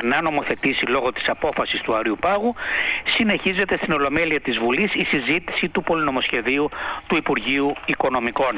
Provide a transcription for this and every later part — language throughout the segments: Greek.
να νομοθετήσει λόγω της απόφασης του Αριού Πάγου, συνεχίζεται στην Ολομέλεια της Βουλής η συζήτηση του πολυνομοσχεδίου του Υπουργείου Οικονομικών.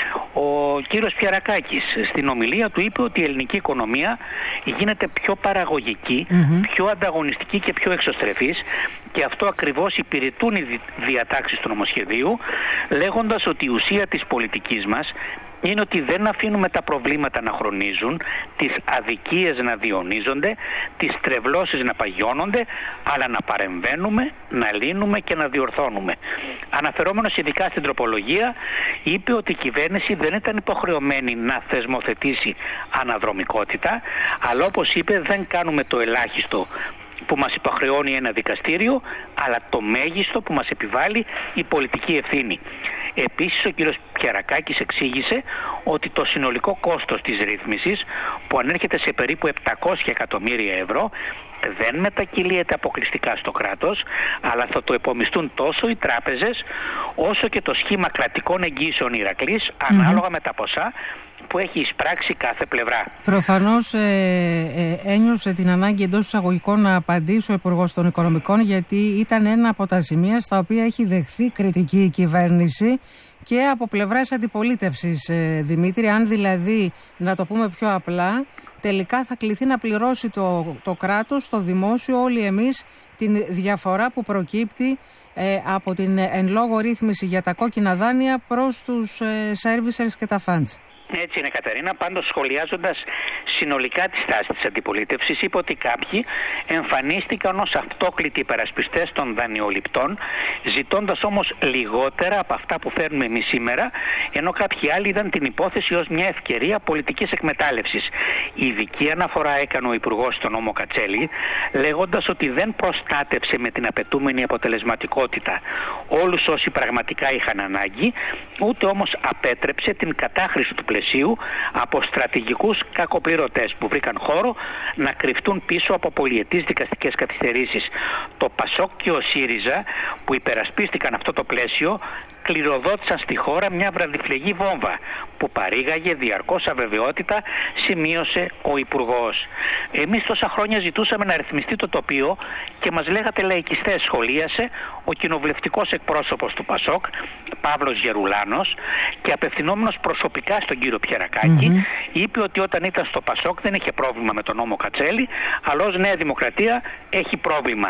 Ο κύριος Πιαρακάκης στην ομιλία του είπε ότι η ελληνική οικονομία γίνεται πιο παραγωγική, πιο ανταγωνιστική και πιο εξωστρεφής, και αυτό ακριβώς υπηρετούν οι διατάξεις του νομοσχεδίου, λέγοντας ότι η ουσία της πολιτικής μας είναι ότι δεν αφήνουμε τα προβλήματα να χρονίζουν, τις αδικίες να διονύζονται, τις τρευλώσεις να παγιώνονται, αλλά να παρεμβαίνουμε, να λύνουμε και να διορθώνουμε. Αναφερόμενος ειδικά στην τροπολογία, είπε ότι η κυβέρνηση δεν ήταν υποχρεωμένη να θεσμοθετήσει αναδρομικότητα, αλλά όπως είπε δεν κάνουμε το ελάχιστο που μας υποχρεώνει ένα δικαστήριο, αλλά το μέγιστο που μας επιβάλλει η πολιτική ευθύνη. Επίσης, ο κύριος Πιαρακάκης εξήγησε ότι το συνολικό κόστος της ρύθμισης, που ανέρχεται σε περίπου 700 εκατομμύρια ευρώ, δεν μετακυλίεται αποκλειστικά στο κράτος, αλλά θα το επομιστούν τόσο οι τράπεζες, όσο και το σχήμα κρατικών εγγύσεων Ηρακλής, ανάλογα με τα ποσά που έχει εισπράξει κάθε πλευρά. Προφανώς ένιωσε την ανάγκη εντός εισαγωγικών να απαντήσει ο Υπουργός των Οικονομικών, γιατί ήταν ένα από τα σημεία στα οποία έχει δεχθεί κριτική η κυβέρνηση και από πλευράς αντιπολίτευσης, Δημήτρη. Αν δηλαδή, να το πούμε πιο απλά, τελικά θα κληθεί να πληρώσει το κράτος, το δημόσιο, όλοι εμείς, την διαφορά που προκύπτει από την εν λόγω ρύθμιση για τα κόκκινα δάνεια προς τους servicers και τα funds. Έτσι είναι, Κατερίνα. Πάντως, σχολιάζοντας συνολικά τη στάση της αντιπολίτευσης, είπε ότι κάποιοι εμφανίστηκαν ως αυτόκλητοι υπερασπιστές των δανειοληπτών, ζητώντας όμως λιγότερα από αυτά που φέρνουμε εμείς σήμερα, ενώ κάποιοι άλλοι είδαν την υπόθεση ως μια ευκαιρία πολιτικής εκμετάλλευσης. Η ειδική αναφορά έκανε ο Υπουργός στον νόμο Κατσέλη, λέγοντας ότι δεν προστάτευσε με την απαιτούμενη αποτελεσματικότητα όλους όσοι πραγματικά είχαν ανάγκη, ούτε όμως απέτρεψε την κατάχρηση του πλαισίου από στρατηγικούς κακοπληρωτές που βρήκαν χώρο να κρυφτούν πίσω από πολυετείς δικαστικές καθυστερήσεις. Το ΠΑΣΟΚ και ο ΣΥΡΙΖΑ, που υπερασπίστηκαν αυτό το πλαίσιο, κληροδότησαν στη χώρα μια βραδιφλεγή βόμβα που παρήγαγε διαρκώς αβεβαιότητα, σημείωσε ο Υπουργός. Εμείς τόσα χρόνια ζητούσαμε να ρυθμιστεί το τοπίο και μας λέγατε λαϊκιστές, σχολίασε ο κοινοβουλευτικός εκπρόσωπος του ΠΑΣΟΚ, Παύλος Γερουλάνος, και απευθυνόμενος προσωπικά στον κύριο Πιαρακάκη, είπε ότι όταν ήταν στο ΠΑΣΟΚ δεν είχε πρόβλημα με τον νόμο Κατσέλη, αλλά ως Νέα Δημοκρατία έχει πρόβλημα.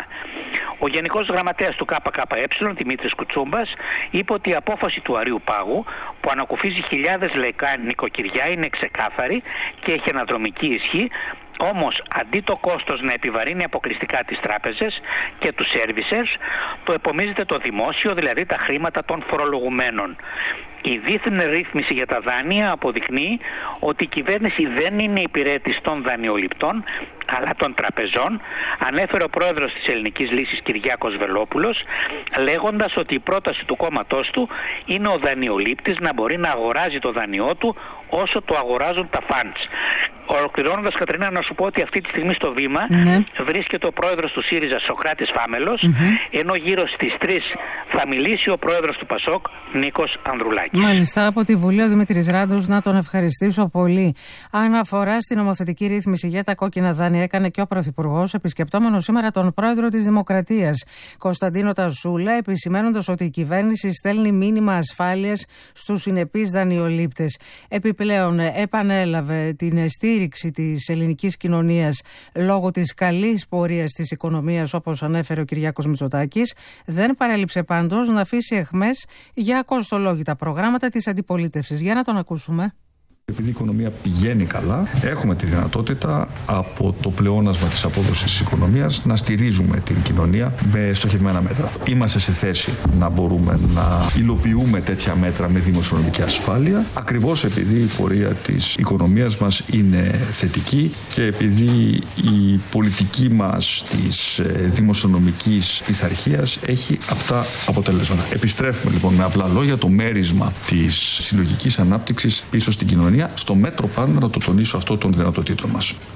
Ο Γενικός Γραμματέας του ΚΚΕ, Δημήτρης Κουτσούμπας, είπε ότι η απόφαση του Αρείου Πάγου, που ανακουφίζει χιλιάδες λαϊκά νοικοκυριά, είναι ξεκάθαρη και έχει αναδρομική ισχύ. Όμως, αντί το κόστος να επιβαρύνει αποκλειστικά τις τράπεζες και τους servicers, το επομίζεται το δημόσιο, δηλαδή τα χρήματα των φορολογουμένων. Η δίθεν ρύθμιση για τα δάνεια αποδεικνύει ότι η κυβέρνηση δεν είναι υπηρέτης των δανειοληπτών, αλλά των τραπεζών, ανέφερε ο πρόεδρος της Ελληνικής Λύσης Κυριάκος Βελόπουλος, λέγοντας ότι η πρόταση του κόμματός του είναι ο δανειολήπτης να μπορεί να αγοράζει το δανειό του όσο το αγοράζουν τα funds. Ολοκληρώνοντας, Κατερίνα, να σου πω ότι αυτή τη στιγμή στο βήμα βρίσκεται ο πρόεδρος του ΣΥΡΙΖΑ, Σωκράτης Φάμελος, ενώ γύρω στις 3 θα μιλήσει ο πρόεδρος του ΠΑΣΟΚ, Νίκος Ανδρουλάκης. Μάλιστα, από τη Βουλή ο Δημήτρης Ράντος, να τον ευχαριστήσω πολύ. Αναφορά στην νομοθετική ρύθμιση για τα κόκκινα δάνεια έκανε και ο Πρωθυπουργός, επισκεπτόμενος σήμερα τον πρόεδρο της Δημοκρατίας, Κωνσταντίνο Τασούλα, επισημαίνοντας ότι η κυβέρνηση στέλνει μήνυμα ασφάλειας στους συνεπείς δανειολήπτες. Επιπλέον, επανέλαβε την στήριξη της ελληνικής κοινωνίας λόγω της καλής πορείας της οικονομίας, όπως ανέφερε ο Κυριάκος Μητσοτάκης. Δεν παρέλειψε πάντως να αφήσει αιχμές για κοστολόγητα προγράμματα της αντιπολίτευσης. Για να τον ακούσουμε. Επειδή η οικονομία πηγαίνει καλά, έχουμε τη δυνατότητα από το πλεόνασμα της απόδοσης της οικονομίας να στηρίζουμε την κοινωνία με στοχευμένα μέτρα. Είμαστε σε θέση να μπορούμε να υλοποιούμε τέτοια μέτρα με δημοσιονομική ασφάλεια, ακριβώς επειδή η πορεία της οικονομίας μας είναι θετική και επειδή η πολιτική μας της δημοσιονομικής πειθαρχίας έχει αυτά αποτελέσματα. Επιστρέφουμε λοιπόν με απλά λόγια το μέρισμα της συλλογικής ανάπτυξης πίσω στην κοινωνία, στο μέτρο πάντα, να το τονίσω αυτό, των δυνατοτήτων μας.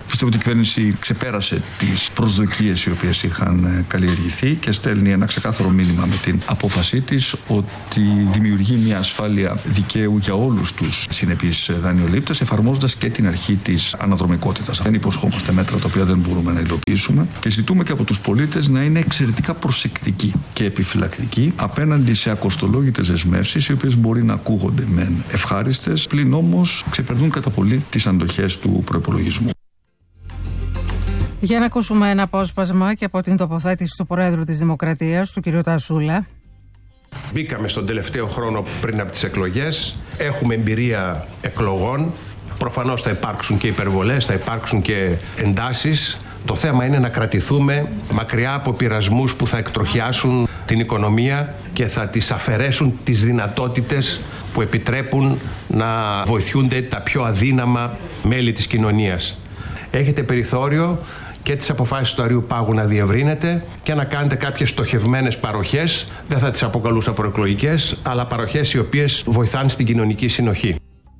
Πιστεύω ότι η κυβέρνηση ξεπέρασε τις προσδοκίες οι οποίες είχαν καλλιεργηθεί και στέλνει ένα ξεκάθαρο μήνυμα με την απόφασή της ότι δημιουργεί μια ασφάλεια δικαίου για όλους τους συνεπείς δανειολήπτες, εφαρμόζοντας και την αρχή της αναδρομικότητας. Δεν υποσχόμαστε μέτρα τα οποία δεν μπορούμε να υλοποιήσουμε και ζητούμε και από τους πολίτες να είναι εξαιρετικά προσεκτικοί και επιφυλακτικοί απέναντι σε ακοστολόγητες δεσμεύσεις, οι οποίες μπορεί να ακούγονται μεν ευχάριστες, πλην όμως ξεπερνούν κατά πολύ τις αντοχές του προϋπολογισμού. Για να ακούσουμε ένα απόσπασμα και από την τοποθέτηση του Πρόεδρου της Δημοκρατίας, του κ. Τασούλα. Μπήκαμε στον τελευταίο χρόνο πριν από τις εκλογές. Έχουμε εμπειρία εκλογών. Προφανώς θα υπάρξουν και υπερβολές, θα υπάρξουν και εντάσεις. Το θέμα είναι να κρατηθούμε μακριά από πειρασμούς που θα εκτροχιάσουν την οικονομία και θα τις αφαιρέσουν τις δυνατότητες που επιτρέπουν να βοηθούνται τα πιο αδύναμα μέλη της κοινωνίας. Έχετε περιθώριο και τις αποφάσεις του Αριού Πάγου να διευρύνετε και να κάνετε κάποιες στοχευμένες παροχές, δεν θα τις αποκαλούσα προεκλογικές, αλλά παροχές οι οποίες βοηθάνε στην κοινωνική συνοχή.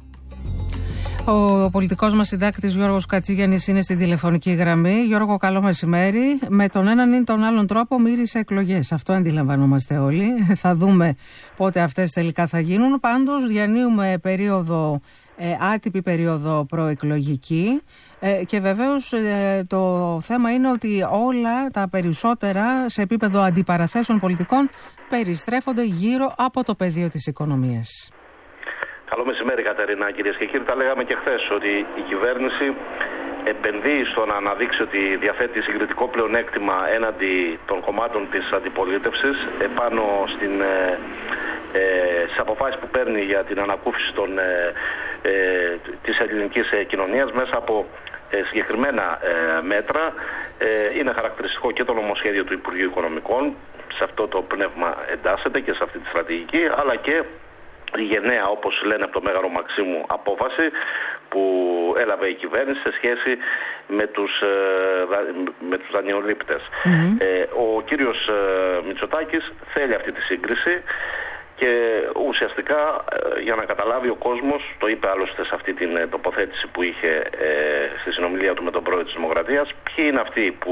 Ο πολιτικός μας συντάκτης Γιώργος Κατσίγιαννης είναι στην τηλεφωνική γραμμή. Γιώργο, καλό μεσημέρι. Με τον έναν ή τον άλλον τρόπο μύρισε εκλογές. Αυτό αντιλαμβανόμαστε όλοι. Θα δούμε πότε αυτές τελικά θα γίνουν. Πάντως διανύουμε άτυπη περίοδο προεκλογική και βεβαίως το θέμα είναι ότι όλα τα περισσότερα σε επίπεδο αντιπαραθέσεων πολιτικών περιστρέφονται γύρω από το πεδίο της οικονομίας. Καλό μεσημέρι, Κατερίνα. Κυρίες και κύριοι, τα λέγαμε και χθες ότι η κυβέρνηση επενδύει στο να αναδείξει ότι διαθέτει συγκριτικό πλεονέκτημα έναντι των κομμάτων της αντιπολίτευσης επάνω στις αποφάσεις που παίρνει για την ανακούφιση της ελληνικής κοινωνίας μέσα από συγκεκριμένα μέτρα. Είναι χαρακτηριστικό και το νομοσχέδιο του Υπουργείου Οικονομικών, σε αυτό το πνεύμα εντάσσεται και σε αυτή τη στρατηγική, αλλά και η γενναία, όπως λένε από το Μέγαρο Μαξίμου, απόφαση που έλαβε η κυβέρνηση σε σχέση με τους δανειολήπτες. Ο κύριος Μητσοτάκης θέλει αυτή τη σύγκριση και ουσιαστικά για να καταλάβει ο κόσμος, το είπε άλλωστε σε αυτή την τοποθέτηση που είχε στη συνομιλία του με τον Πρόεδρο της Δημοκρατίας, ποιοι είναι αυτοί που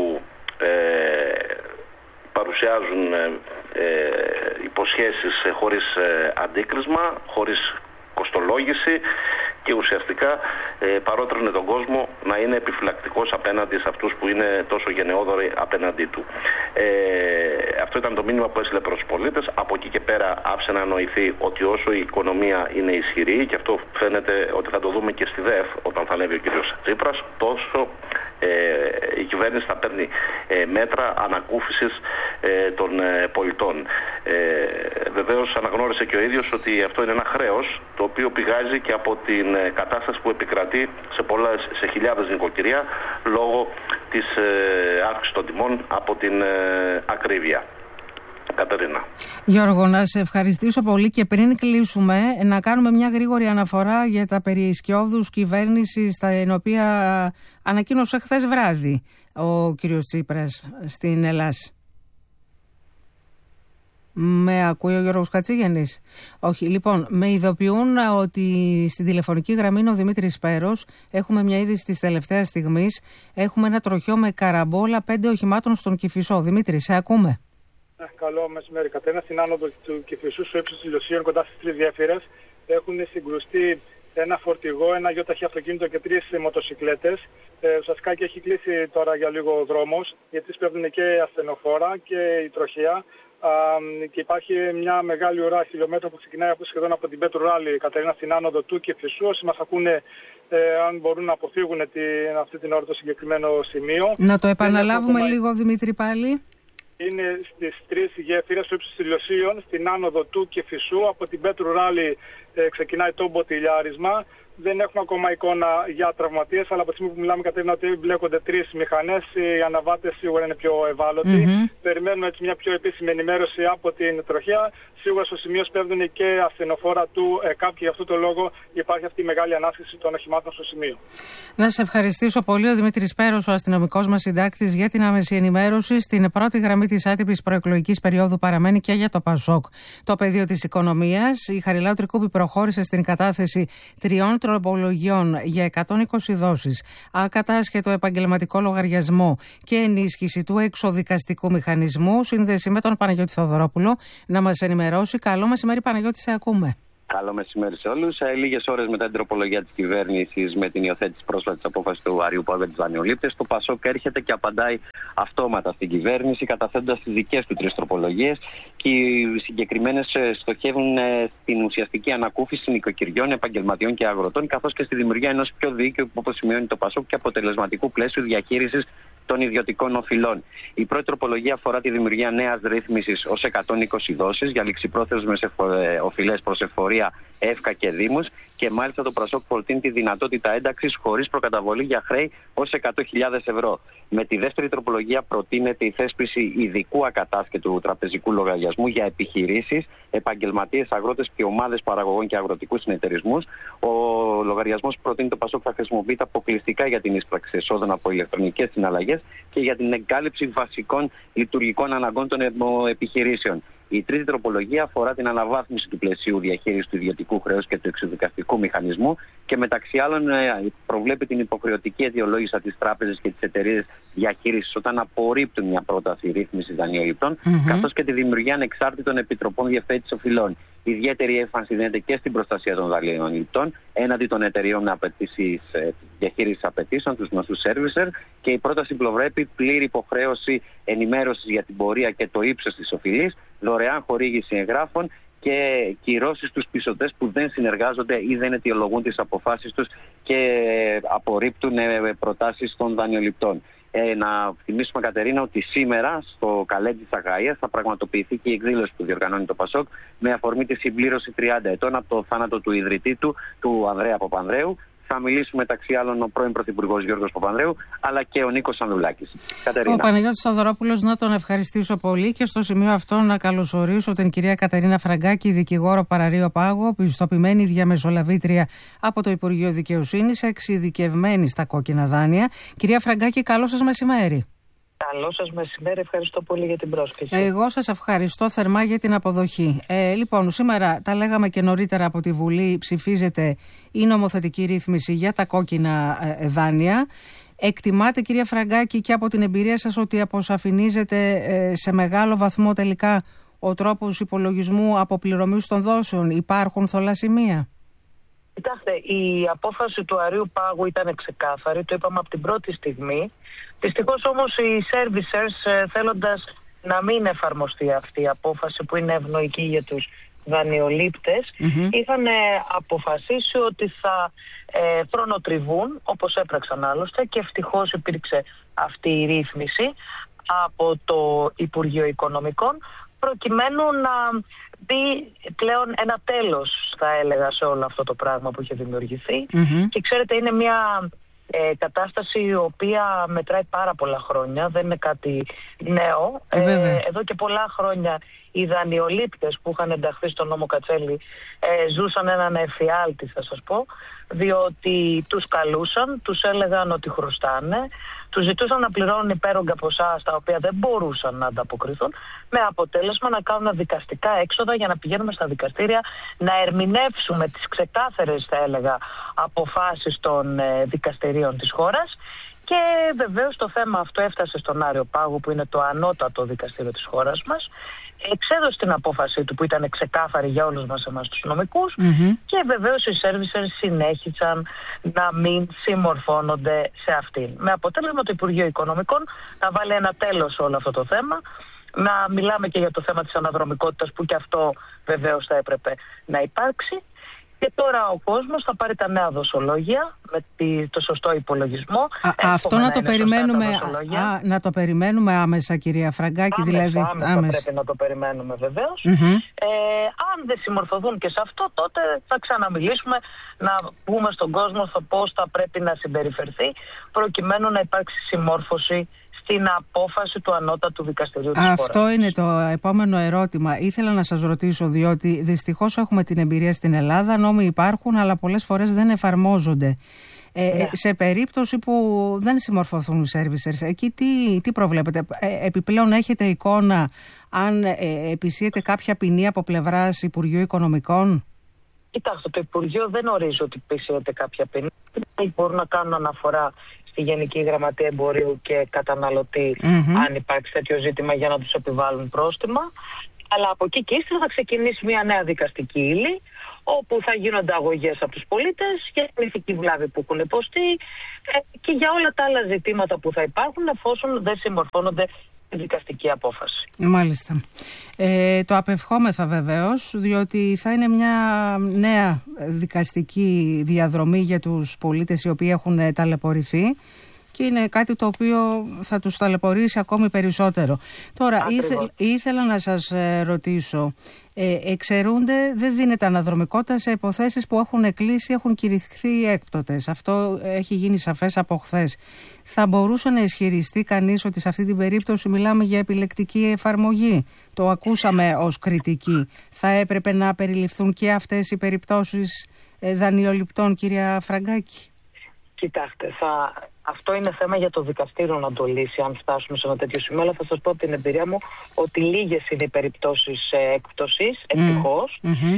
παρουσιάζουν υποσχέσεις χωρίς αντίκρισμα, χωρίς κοστολόγηση και ουσιαστικά παρότρινε τον κόσμο να είναι επιφυλακτικός απέναντι σε αυτούς που είναι τόσο γενναιόδοροι απέναντί του. Αυτό ήταν το μήνυμα που έστειλε προς τους πολίτες. Από εκεί και πέρα άφησε να εννοηθεί ότι όσο η οικονομία είναι ισχυρή, και αυτό φαίνεται ότι θα το δούμε και στη ΔΕΦ όταν θα ανέβει ο κύριος Τσίπρας, τόσο η κυβέρνηση θα παίρνει μέτρα ανακούφισης των πολιτών. Βεβαίως αναγνώρισε και ο ίδιος ότι αυτό είναι ένα χρέος το οποίο πηγάζει και από την κατάσταση που επικρατεί σε χιλιάδες νοικοκυριά λόγω της αύξησης των τιμών από την ακρίβεια. Κατερίνα. Γιώργο, να σε ευχαριστήσω πολύ και πριν κλείσουμε να κάνουμε μια γρήγορη αναφορά για τα περί σκιώδους κυβέρνησης την οποία ανακοίνωσε χθες βράδυ ο κύριος Τσίπρας στην Ελλάδα. Με ακούει ο Γιώργος Κατσίγιαννης? Όχι. Λοιπόν, με ειδοποιούν ότι στην τηλεφωνική γραμμή είναι ο Δημήτρης Πέρος. Έχουμε μια είδηση της τελευταίας στιγμής. Έχουμε ένα τροχαίο με καραμπόλα 5 οχημάτων στον Κηφισό. Δημήτρη, σε ακούμε. Καλό μεσημέρι, Κατερίνα. Στην άνοδο του Κηφισού, στο ύψος της Λιωσίων, κοντά στις 3 γέφυρες, έχουν συγκρουστεί ένα φορτηγό, ένα γιοταχή αυτοκίνητο και 3 μοτοσικλέτες. Ουσιαστικά και έχει κλείσει τώρα για λίγο ο δρόμος, γιατί σπέβδουν και ασθενοφόρα και η τροχέα. Και υπάρχει μια μεγάλη ουρά χιλιόμετρων που ξεκινάει σχεδόν από την Πέτρου Ράλι, Κατερίνα, στην άνοδο του Κηφισού. Όσοι μας ακούνε, αν μπορούν να αποφύγουν αυτή την ώρα το συγκεκριμένο σημείο. Να το επαναλάβουμε λίγο, Δημήτρη, πάλι. Είναι στις 3 γέφυρες στο ύψος της Λιωσίων, στην άνοδο του Κηφισού. Από την Πέτρου Ράλι ξεκινάει το μποτιλιάρισμα. Δεν έχουμε ακόμα εικόνα για τραυματίες, αλλά από τη στιγμή που μιλάμε, Κατερίνα, ότι μπλέκονται 3 μηχανές, οι αναβάτες σίγουρα είναι πιο ευάλωτοι. Περιμένουμε έτσι μια πιο επίσημη ενημέρωση από την τροχέα. Σίγουρα στο σημείο σπέβδουν και ασθενοφόρα του ΕΚΑΠ και γι' αυτό το λόγο υπάρχει αυτή η μεγάλη ανάσχεση των οχημάτων στο σημείο. Να σε ευχαριστήσω πολύ, ο Δημήτρης Πέρος, ο αστυνομικός μας συντάκτης, για την άμεση ενημέρωση. Στην πρώτη γραμμή της άτυπης προεκλογικής περίοδου παραμένει και για το ΠΑΣΟΚ το πεδίο της οικονομίας. Η Χαριλάου Τρικούπη προχώρησε στην κατάθεση 3 τροπολογιών για 120 δόσεις, ακατάσχετο επαγγελματικό λογαριασμό και ενίσχυση του εξοδικαστικού μηχανισμού. Σύνδεση με τον Παναγιώτη Θοδωρόπουλο να μας ενημερώσει. Καλό μεσημέρι, Παναγιώτη, σε ακούμε. Καλό μεσημέρι σε όλους. Λίγες ώρες μετά την τροπολογία της κυβέρνησης με την υιοθέτηση πρόσφατης απόφασης του Αρείου Πάγου για τους δανειολήπτες, το ΠΑΣΟΚ έρχεται και απαντάει αυτόματα στην κυβέρνηση, καταθέτοντας τις δικές του 3 τροπολογίες, και οι συγκεκριμένες στοχεύουν στην ουσιαστική ανακούφιση νοικοκυριών, επαγγελματιών και αγροτών, καθώς και στη δημιουργία ενός πιο δίκαιου, όπως σημειώνει το ΠΑΣΟΚ, και αποτελεσματικού πλαίσιου διαχείρισης των ιδιωτικών οφειλών. Η πρώτη τροπολογία αφορά τη δημιουργία νέας ρύθμισης ως 120 δόσεις για ληξιπρόθεσμες οφειλές προς εφορία, ΕΦΚΑ και Δήμους, και μάλιστα το ΠΑΣΟΚ προτείνει τη δυνατότητα ένταξης χωρίς προκαταβολή για χρέη ως 100.000 ευρώ. Με τη δεύτερη τροπολογία προτείνεται η θέσπιση ειδικού ακατάσχετου τραπεζικού λογαριασμού για επιχειρήσεις, επαγγελματίες, αγρότες και ομάδες παραγωγών και αγροτικούς συνεταιρισμούς. Ο λογαριασμός που προτείνει το ΠΑΣΟΚ θα χρησιμοποιείται αποκλειστικά για την ίσπραξη εσόδων από ηλεκτρονικές συναλλαγές και για την εγκάλυψη βασικών λειτουργικών αναγκών των επιχειρήσεων. Η τρίτη τροπολογία αφορά την αναβάθμιση του πλαισίου διαχείρισης του ιδιωτικού χρέους και του εξοδικαστικού μηχανισμού και μεταξύ άλλων προβλέπει την υποχρεωτική αιτιολόγηση από τις τράπεζες και τις εταιρείες διαχείρισης όταν απορρίπτουν μια πρόταση ρύθμισης δανειοληπτών, καθώς και τη δημιουργία ανεξάρτητων επιτροπών διευθέτησης οφειλών. Ιδιαίτερη έμφαση δίνεται και στην προστασία των δανειοληπτών έναντι των εταιρείων με διαχείρισης απαιτήσεων, τους γνωστούς servicer, και η πρόταση προβλέπει πλήρη υποχρέωση ενημέρωσης για την πορεία και το ύψος της οφειλής, δωρεάν χορήγηση εγγράφων και κυρώσεις στους πιστωτές που δεν συνεργάζονται ή δεν αιτιολογούν τις αποφάσεις τους και απορρίπτουν προτάσεις των δανειοληπτών. Να θυμίσουμε, Κατερίνα, ότι σήμερα στο Καλέντ της Αγαΐας θα πραγματοποιηθεί και η εκδήλωση που διοργανώνει το ΠΑΣΟΚ με αφορμή τη συμπλήρωση 30 ετών από το θάνατο του ιδρυτή του Ανδρέα Παπανδρέου. Θα μιλήσουμε μεταξύ άλλων ο πρώην Πρωθυπουργός Γιώργος Παπανδρέου, αλλά και ο Νίκος Ανδρουλάκης. Κατερίνα. Ο Παναγιώτης Θοδωρόπουλος, να τον ευχαριστήσω πολύ και στο σημείο αυτό να καλωσορίσω την κυρία Κατερίνα Φραγκάκη, δικηγόρο Παραρείου Πάγου, πιστοποιημένη διαμεσολαβήτρια από το Υπουργείο Δικαιοσύνης, εξειδικευμένη στα κόκκινα δάνεια. Κυρία Φραγκάκη, καλό σας μεσημέρι. Καλό σας μεσημέρι, ευχαριστώ πολύ για την πρόσκληση. Εγώ σας ευχαριστώ θερμά για την αποδοχή. Λοιπόν, σήμερα τα λέγαμε και νωρίτερα από τη Βουλή, ψηφίζεται η νομοθετική ρύθμιση για τα κόκκινα δάνεια. Εκτιμάτε, κυρία Φραγκάκη, και από την εμπειρία σας ότι αποσαφηνίζεται σε μεγάλο βαθμό τελικά ο τρόπος υπολογισμού αποπληρωμής των δόσεων? Υπάρχουν θολά σημεία? Κοιτάξτε, η απόφαση του Αρείου Πάγου ήταν ξεκάθαρη, το είπαμε από την πρώτη στιγμή. Δυστυχώς όμως οι servicers, θέλοντας να μην εφαρμοστεί αυτή η απόφαση που είναι ευνοϊκή για τους δανειολήπτες, είχαν αποφασίσει ότι θα χρονοτριβούν, όπως έπραξαν άλλωστε, και ευτυχώς υπήρξε αυτή η ρύθμιση από το Υπουργείο Οικονομικών, προκειμένου να μπει πλέον ένα τέλος, θα έλεγα, σε όλο αυτό το πράγμα που είχε δημιουργηθεί. Και ξέρετε, είναι μια κατάσταση η οποία μετράει πάρα πολλά χρόνια, δεν είναι κάτι νέο. Εδώ και πολλά χρόνια οι δανειολήπτες που είχαν ενταχθεί στον νόμο Κατσέλη ζούσαν έναν εφιάλτη, θα σας πω, διότι τους καλούσαν, τους έλεγαν ότι χρωστάνε, τους ζητούσαν να πληρώνουν υπέρογκα ποσά στα οποία δεν μπορούσαν να ανταποκριθούν, με αποτέλεσμα να κάνουν δικαστικά έξοδα για να πηγαίνουμε στα δικαστήρια, να ερμηνεύσουμε τις ξεκάθαρες, θα έλεγα, αποφάσεις των δικαστηρίων της χώρας. Και βεβαίως το θέμα αυτό έφτασε στον Άριο Πάγο, που είναι το ανώτατο δικαστήριο της χώρας μας. Εξέδωσε την απόφαση του που ήταν ξεκάθαρη για όλους μας εμάς τους νομικούς, και βεβαίως οι servicers συνέχισαν να μην συμμορφώνονται σε αυτήν. Με αποτέλεσμα το Υπουργείο Οικονομικών να βάλει ένα τέλος σε όλο αυτό το θέμα, να μιλάμε και για το θέμα της αναδρομικότητας που και αυτό βεβαίως θα έπρεπε να υπάρξει. Και τώρα ο κόσμος θα πάρει τα νέα δοσολόγια με το σωστό υπολογισμό. Αυτό να το περιμένουμε, να το περιμένουμε άμεσα, κυρία Φραγκάκη. Άμεσα πρέπει να το περιμένουμε βεβαίως. Αν δεν συμμορφωθούν και σε αυτό, τότε θα ξαναμιλήσουμε, να πούμε στον κόσμο πώς θα πρέπει να συμπεριφερθεί, προκειμένου να υπάρξει συμμόρφωση στην απόφαση του ανώτατου δικαστηρίου της χώρας. Αυτό είναι το επόμενο ερώτημα. Ήθελα να σας ρωτήσω, διότι δυστυχώς έχουμε την εμπειρία στην Ελλάδα, νόμοι υπάρχουν, αλλά πολλές φορές δεν εφαρμόζονται. Σε περίπτωση που δεν συμμορφωθούν οι servicers, εκεί τι προβλέπετε? Επιπλέον έχετε εικόνα αν επισύεται κάποια ποινή από πλευράς Υπουργείου Οικονομικών? Κοιτάξτε, το Υπουργείο δεν ορίζει ότι υπήρξε κάποια ποινή. Μπορούν να κάνουν αναφορά στη Γενική Γραμματεία Εμπορίου και Καταναλωτή αν υπάρξει τέτοιο ζήτημα για να τους επιβάλλουν πρόστιμα. Αλλά από εκεί και ύστερα θα ξεκινήσει μια νέα δικαστική ύλη, όπου θα γίνονται αγωγές από τους πολίτες για την ηθική βλάβη που έχουν υποστεί και για όλα τα άλλα ζητήματα που θα υπάρχουν εφόσον δεν συμμορφώνονται τη δικαστική απόφαση. Μάλιστα. Το απευχόμεθα βεβαίως, διότι θα είναι μια νέα δικαστική διαδρομή για τους πολίτες οι οποίοι έχουν ταλαιπωρηθεί και είναι κάτι το οποίο θα τους ταλαιπωρήσει ακόμη περισσότερο. Τώρα, ήθελα να σας ρωτήσω, εξαιρούνται, δεν δίνεται αναδρομικότητα σε υποθέσεις που έχουν κλείσει, έχουν κηρυχθεί έκτοτες. Αυτό έχει γίνει σαφές από χθες. Θα μπορούσε να ισχυριστεί κανείς ότι σε αυτή την περίπτωση μιλάμε για επιλεκτική εφαρμογή? Το ακούσαμε ως κριτική. Θα έπρεπε να περιληφθούν και αυτές οι περιπτώσεις δανειοληπτών, κυρία Φραγκάκη? Κοιτάξτε, αυτό είναι θέμα για το δικαστήριο να το λύσει, αν φτάσουμε σε ένα τέτοιο σημείο. Αλλά θα σας πω από την εμπειρία μου ότι λίγες είναι οι περιπτώσεις έκπτωσης, ευτυχώς.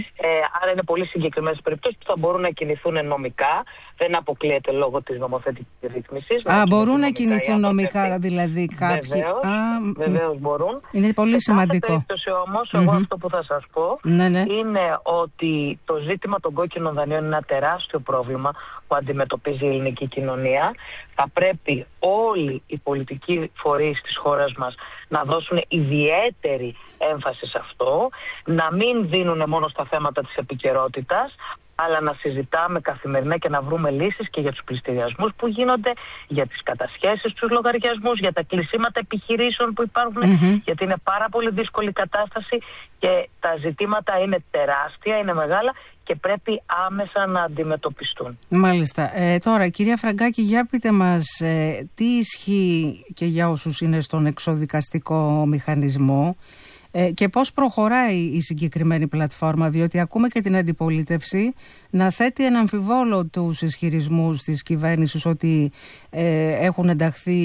Άρα είναι πολύ συγκεκριμένες περιπτώσεις που θα μπορούν να κινηθούν νομικά. Δεν αποκλείεται λόγω της νομοθετικής ρύθμισης. Μπορούν να κινηθούν νομικά, δηλαδή κάποιοι. Βεβαίως μπορούν. Είναι πολύ σημαντικό. Σε κάθε περίπτωση όμως, εγώ αυτό που θα σας πω είναι ότι το ζήτημα των κόκκινων δανείων είναι ένα τεράστιο πρόβλημα που αντιμετωπίζει η ελληνική κοινωνία. Θα πρέπει όλοι οι πολιτικοί φορείς της χώρας μας να δώσουν ιδιαίτερη έμφαση σε αυτό, να μην δίνουν μόνο στα θέματα της επικαιρότητας, αλλά να συζητάμε καθημερινά και να βρούμε λύσεις και για τους πληστηριασμούς που γίνονται, για τις κατασχέσεις στους λογαριασμούς, για τα κλεισίματα επιχειρήσεων που υπάρχουν, γιατί είναι πάρα πολύ δύσκολη κατάσταση και τα ζητήματα είναι τεράστια, είναι μεγάλα και πρέπει άμεσα να αντιμετωπιστούν. Μάλιστα. Τώρα, κυρία Φραγκάκη, για πείτε μας τι ισχύει και για όσους είναι στον εξοδικαστικό μηχανισμό και πώς προχωράει η συγκεκριμένη πλατφόρμα, διότι ακούμε και την αντιπολίτευση να θέτει ένα αμφιβόλο τους ισχυρισμούς της κυβέρνησης ότι έχουν ενταχθεί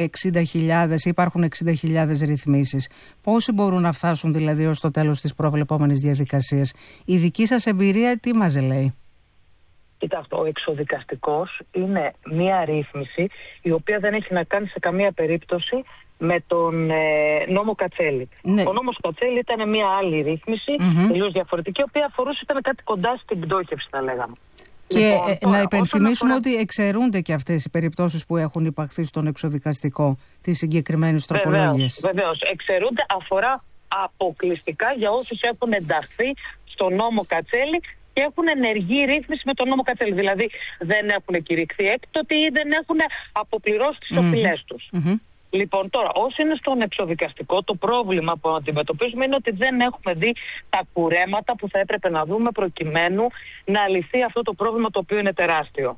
60.000, υπάρχουν 60.000 ρυθμίσεις. Πόσοι μπορούν να φτάσουν δηλαδή ως το τέλος της προβλεπόμενης διαδικασίας? Η δική σας εμπειρία τι μας λέει? Κοιτάξτε, ο εξοδικαστικός είναι μία ρύθμιση η οποία δεν έχει να κάνει σε καμία περίπτωση με τον νόμο Κατσέλη. Ο νόμος Κατσέλη ήταν μια άλλη ρύθμιση, τελείως διαφορετική, η οποία αφορούσε, ήταν κάτι κοντά στην πτώχευση, θα λέγαμε. Και λοιπόν, τώρα, να υπενθυμίσουμε ότι εξαιρούνται και αυτές οι περιπτώσεις που έχουν υπαχθεί στον εξοδικαστικό τις συγκεκριμένες τροπολογίες. Βεβαίως, εξαιρούνται, αφορά αποκλειστικά για όσους έχουν ενταχθεί στον νόμο Κατσέλη και έχουν ενεργή ρύθμιση με τον νόμο Κατσέλη. Δηλαδή δεν έχουν κηρυχθεί έκτοτε ή δεν έχουν αποπληρώσει τις οφειλές τους. Λοιπόν, τώρα, όσοι είναι στον εξοδικαστικό, το πρόβλημα που αντιμετωπίζουμε είναι ότι δεν έχουμε δει τα κουρέματα που θα έπρεπε να δούμε προκειμένου να λυθεί αυτό το πρόβλημα, το οποίο είναι τεράστιο.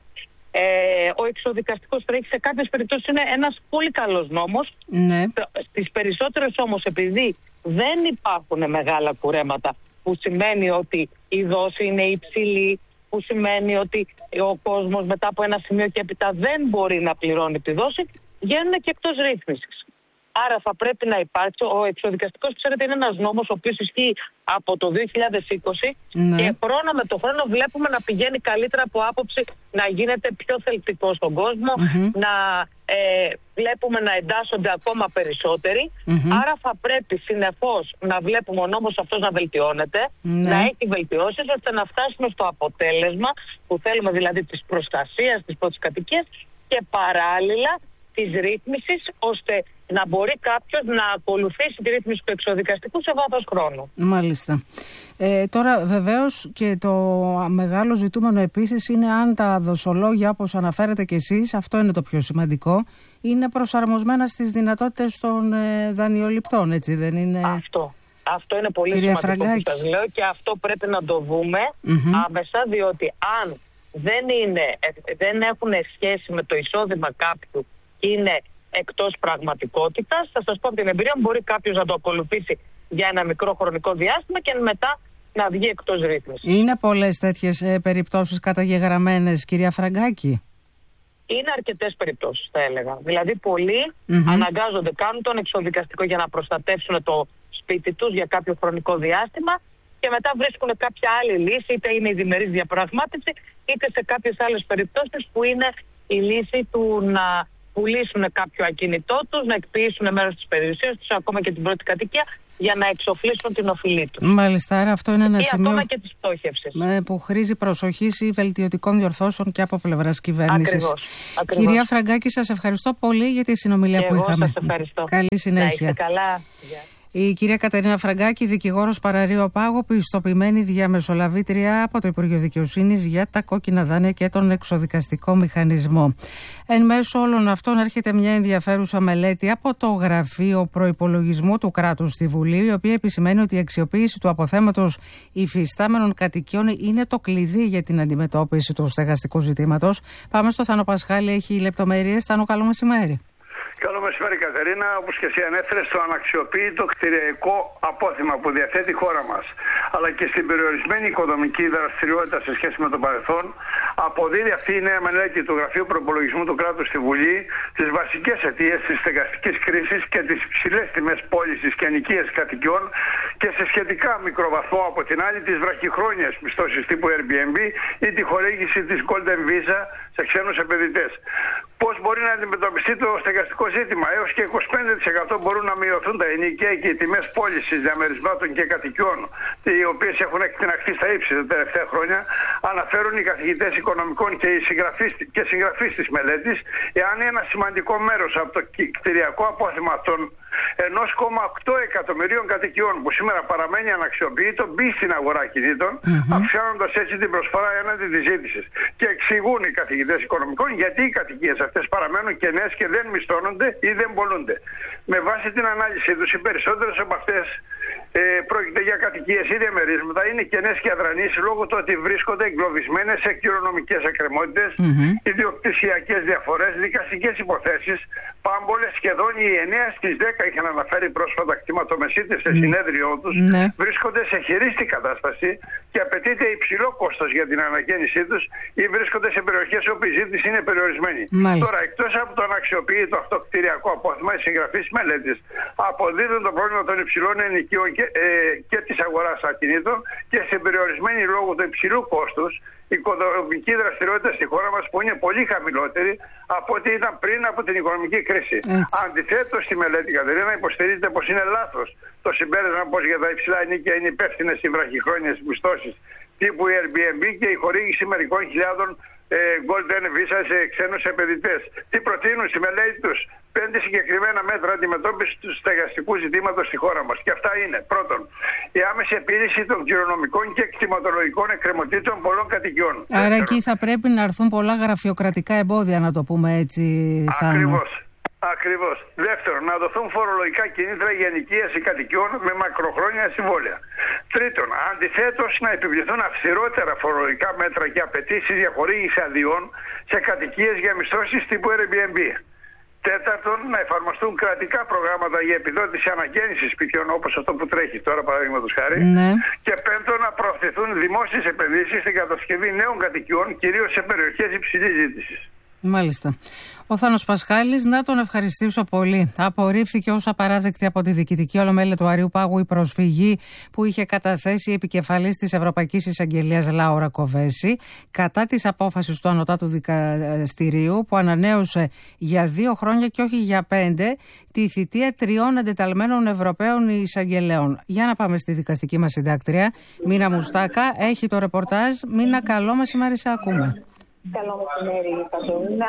Ο εξοδικαστικός τρέχει σε κάποιες περιπτώσεις, είναι ένας πολύ καλός νόμος. Στις περισσότερες όμως, επειδή δεν υπάρχουν μεγάλα κουρέματα, που σημαίνει ότι η δόση είναι υψηλή, που σημαίνει ότι ο κόσμος μετά από ένα σημείο και έπειτα δεν μπορεί να πληρώνει τη δόση, βγαίνουν και εκτός ρύθμισης. Άρα θα πρέπει να υπάρξει. Ο εξοδικαστικός, ξέρετε, είναι ένας νόμος ο οποίος ισχύει από το 2020 και χρόνο με το χρόνο βλέπουμε να πηγαίνει καλύτερα από άποψη να γίνεται πιο θελκτικό στον κόσμο, να βλέπουμε να εντάσσονται ακόμα περισσότεροι. Άρα θα πρέπει συνεχώς να βλέπουμε ο νόμος αυτός να βελτιώνεται, να έχει βελτιώσεις, ώστε να φτάσουμε στο αποτέλεσμα που θέλουμε, δηλαδή της προστασίας της πρώτης κατοικίας και παράλληλα της ρύθμισης, ώστε να μπορεί κάποιος να ακολουθήσει τη ρύθμιση του εξοδικαστικού σε βάθος χρόνου. Μάλιστα. Τώρα βεβαίως και το μεγάλο ζητούμενο επίσης είναι αν τα δοσολόγια, όπως αναφέρετε και εσείς, αυτό είναι το πιο σημαντικό, είναι προσαρμοσμένα στις δυνατότητες των δανειοληπτών, έτσι δεν είναι? Αυτό είναι πολύ σημαντικό που σας λέω και αυτό πρέπει να το δούμε άμεσα, διότι αν δεν έχουν σχέση με το εισόδημα κάποιου, είναι εκτός πραγματικότητας, θα σας πω από την εμπειρία μου, μπορεί κάποιος να το ακολουθήσει για ένα μικρό χρονικό διάστημα και μετά να βγει εκτός ρύθμισης. Είναι πολλές τέτοιες περιπτώσεις καταγεγραμμένες, κυρία Φραγκάκη? Είναι αρκετές περιπτώσεις, θα έλεγα. Δηλαδή πολλοί αναγκάζονται, κάνουν τον εξοδικαστικό για να προστατεύσουν το σπίτι τους για κάποιο χρονικό διάστημα και μετά βρίσκουν κάποια άλλη λύση, είτε είναι η διμερής διαπραγμάτευση, είτε σε κάποιες άλλες περιπτώσεις που είναι η λύση του να πουλήσουν κάποιο ακίνητό τους, να εκποιήσουν μέρος της περιουσίας τους, ακόμα και την πρώτη κατοικία, για να εξοφλήσουν την οφειλή τους. Μάλιστα, άρα αυτό είναι ένα σημείο ακόμα και της πτώχευσης που χρήζει προσοχής ή βελτιωτικών διορθώσεων και από πλευράς κυβέρνησης. Ακριβώς. Κυρία Φραγκάκη, σας ευχαριστώ πολύ για τη συνομιλία που είχαμε. Σας ευχαριστώ. Καλή συνέχεια. Να είστε καλά. Η κυρία Κατερίνα Φραγκάκη, δικηγόρος Παραρείο Πάγο, πιστοποιημένη διαμεσολαβήτρια από το Υπουργείο Δικαιοσύνης για τα κόκκινα δάνεια και τον εξοδικαστικό μηχανισμό. Εν μέσω όλων αυτών έρχεται μια ενδιαφέρουσα μελέτη από το Γραφείο Προϋπολογισμού του Κράτους στη Βουλή, η οποία επισημαίνει ότι η αξιοποίηση του αποθέματος υφιστάμενων κατοικιών είναι το κλειδί για την αντιμετώπιση του στεγαστικού ζητήματος. Πάμε στο Θάνο Πασχάλη, έχει λεπτομέρειες. Θάνο, καλό μεσημέρι. Καλό μεσημέρι, Κατερίνα. Όπως και εσύ ανέφερες, το αναξιοποιητό κτηριακό απόθεμα που διαθέτει η χώρα μας, αλλά και στην περιορισμένη οικονομική δραστηριότητα σε σχέση με το παρελθόν, αποδίδει αυτή η νέα μελέτη του Γραφείου Προϋπολογισμού του Κράτους στη Βουλή τις βασικές αιτίες της στεγαστικής κρίσης και τις υψηλές τιμές πώλησης και ενοικίας κατοικιών και σε σχετικά μικρό βαθμό από την άλλη τις βραχυχρόνιες μισθώσεις τύπου Airbnb ή τη χορήγηση της Golden Visa σε ξένους επενδυτές. Πώς μπορεί να αντιμετωπιστεί το στεγαστικό ζήτημα? Έως και 25% μπορούν να μειωθούν τα ενοικία και οι τιμές πώλησης διαμερισμάτων και κατοικιών, οι οποίες έχουν εκτιναχθεί στα ύψη τα τελευταία χρόνια, αναφέρουν οι καθηγητές οικονομικών και συγγραφείς της μελέτης, εάν ένα σημαντικό μέρος από το κτηριακό απόθεμα των 1,8 εκατομμυρίων κατοικιών που σήμερα παραμένει αναξιοποιητό μπει στην αγορά κινήτων, αυξάνοντας έτσι την προσφορά έναντι της ζήτησης. Και εξηγούν οι καθηγητές οικονομικών γιατί οι κατοικίες αυτές παραμένουν κενές και δεν μισθώνονται ή δεν πωλούνται. Με βάση την ανάλυση τους, οι περισσότερες από αυτές πρόκειται για κατοικίες ή διαμερίσματα, είναι κενές και αδρανείς λόγω του ότι βρίσκονται εγκλωβισμένες σε κληρονομικές εκκρεμότητες, ιδιοκτησιακές διαφορές, δικαστικές υποθέσεις, πάμπολες. Σχεδόν οι 9 στις 10 είχαν αναφέρει πρόσφατα κτηματομεσίτες σε συνέδριό τους, βρίσκονται σε χειρίστη κατάσταση και απαιτείται υψηλό κόστος για την ανακαίνισή τους ή βρίσκονται σε περιοχές όπου η ζήτηση είναι περιορισμένη. Τώρα, εκτός από το αναξιοποιητό αυτό κτηριακό απόθεμα, οι συγγραφείς μελέτης αποδίδουν το πρόβλημα των υψηλών ενοικίων και της αγοράς ακινήτων και στην περιορισμένη λόγω του υψηλού κόστους οικονομική δραστηριότητα στη χώρα μας που είναι πολύ χαμηλότερη από ό,τι ήταν πριν από την οικονομική κρίση. Αντιθέτως, στη μελέτη, Κατερίνα, υποστηρίζεται πως είναι λάθος το συμπέρασμα πως για τα υψηλά ενοίκια είναι υπεύθυνες οι βραχυχρόνιες μισθώσεις τύπου Airbnb και η χορήγηση μερικών χιλιάδων Golden Visa σε ξένους επενδυτές. Τι προτείνουν στη μελέτη τους? 5 συγκεκριμένα μέτρα αντιμετώπισης του στεγαστικού ζητήματος στη χώρα μας. Και αυτά είναι: πρώτον, η άμεση επίλυση των κληρονομικών και κτηματολογικών εκκρεμωτήτων πολλών κατοικιών. Άρα εκεί θα πρέπει να έρθουν πολλά γραφειοκρατικά εμπόδια, να το πούμε έτσι, Θάνο. Ακριβώς. Δεύτερον, να δοθούν φορολογικά κινήτρα για ενοικίαση κατοικιών με μακροχρόνια συμβόλαια. Τρίτον, αντιθέτως, να επιβληθούν αυστηρότερα φορολογικά μέτρα και απαιτήσεις για χορήγηση αδειών σε κατοικίες για μισθώσεις τύπου Airbnb. Τέταρτον, να εφαρμοστούν κρατικά προγράμματα για επιδότηση ανακαίνισης σπιτιών, όπως αυτό που τρέχει τώρα, παραδείγματος χάρη. Και πέμπτον, να προωθηθούν δημόσιες επενδύσεις στην κατασκευή νέων κατοικιών, κυρίως σε περιοχές υψηλής ζήτησης. Μάλιστα. Ο Θάνος Πασχάλης, να τον ευχαριστήσω πολύ. Απορρίφθηκε ως απαράδεκτη από τη Διοικητική Ολομέλεια του Αριού Πάγου η προσφυγή που είχε καταθέσει η επικεφαλής της Ευρωπαϊκής Εισαγγελίας Λάουρα Κοβέση κατά της απόφασης του Ανωτάτου Δικαστηρίου που ανανέωσε για 2 χρόνια και όχι για 5 τη θητεία 3 εντεταλμένων Ευρωπαίων εισαγγελέων. Για να πάμε στη δικαστική μας συντάκτρια, Μίνα Μουστάκα, έχει το ρεπορτάζ. Μίνα, καλό μεσημέρι, σε ακούμε. Καλό μεσημέρι, Κατερίνα.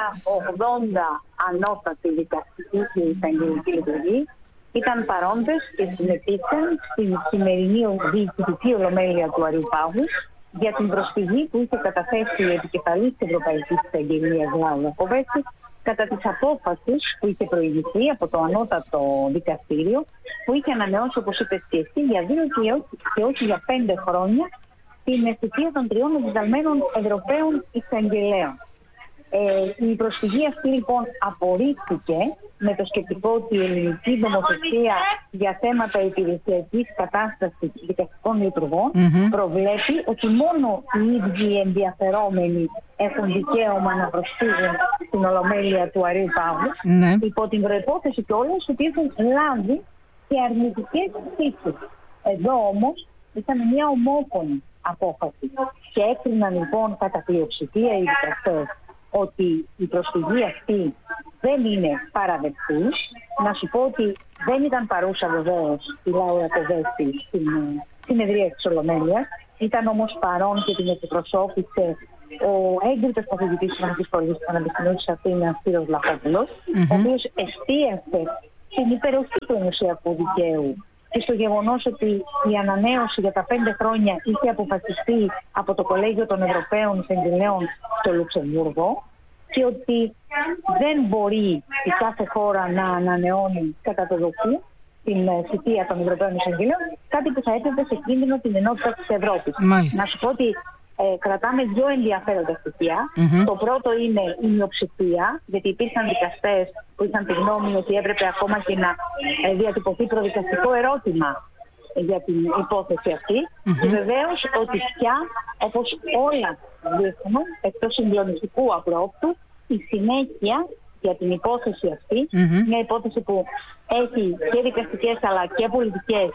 80 ανώτατοι δικαστικοί και εισαγγελικοί λειτουργοί ήταν παρόντες και συμμετείχαν στην σημερινή διοικητική ολομέλεια του Αριού Πάγου για την προσφυγή που είχε καταθέσει η επικεφαλής της Ευρωπαϊκής Εισαγγελίας Λάουρα Κοβέση κατά της απόφασης που είχε προηγηθεί από το ανώτατο δικαστήριο που είχε ανανεώσει, όπως είπες και εσύ, για 2 και όχι για 5 χρόνια την θητεία των 3 εντεταλμένων Ευρωπαίων εισαγγελέων. Η προσφυγή αυτή λοιπόν απορρίφθηκε με το σκεπτικό ότι η ελληνική νομοθεσία για θέματα υπηρεσιακής κατάστασης δικαστικών λειτουργών προβλέπει ότι μόνο οι ίδιοι ενδιαφερόμενοι έχουν δικαίωμα να προσφύγουν στην Ολομέλεια του Αριού Πάγου, υπό την προϋπόθεση κιόλας ότι έχουν λάβει και αρνητικές θήσεις. Εδώ όμως ήταν μια ομόφωνη απόφαση. Και έκριναν λοιπόν κατά πλειοψηφία οι δικαστές ότι η προσφυγή αυτή δεν είναι παραδεκτή. Να σου πω ότι δεν ήταν παρούσα βεβαίως η Λάουρα Κοβέση στην συνεδρία της Ολομέλειας. Ήταν όμως παρόν και την εκπροσώπησε ο έγκριτος καθηγητής της Νομικής Σχολής του Πανεπιστημίου της Αθήνας, Σπύρος Βλαχόπουλος, ο οποίος εστίασε στην υπεροχή του ενωσιακού δικαίου και στο γεγονός ότι η ανανέωση για τα 5 χρόνια είχε αποφασιστεί από το Κολέγιο των Ευρωπαίων Εισαγγελέων στο Λουξεμβούργο και ότι δεν μπορεί η κάθε χώρα να ανανεώνει κατά το δοκού την θητεία των Ευρωπαίων Εισαγγελέων, κάτι που θα έθετε σε κίνδυνο την ενότητα της Ευρώπης. Μάλιστα. Να σου πω ότι κρατάμε 2 ενδιαφέροντα στοιχεία. Το πρώτο είναι η μειοψηφία, γιατί υπήρχαν δικαστές που είχαν τη γνώμη ότι έπρεπε ακόμα και να διατυπωθεί προδικαστικό ερώτημα για την υπόθεση αυτή. Και βεβαίως ότι πια, όπως όλα δείχνουν, εκτός συγκλονιστικού απρόπτου, η συνέχεια για την υπόθεση αυτή, μια υπόθεση που έχει και δικαστικές αλλά και πολιτικές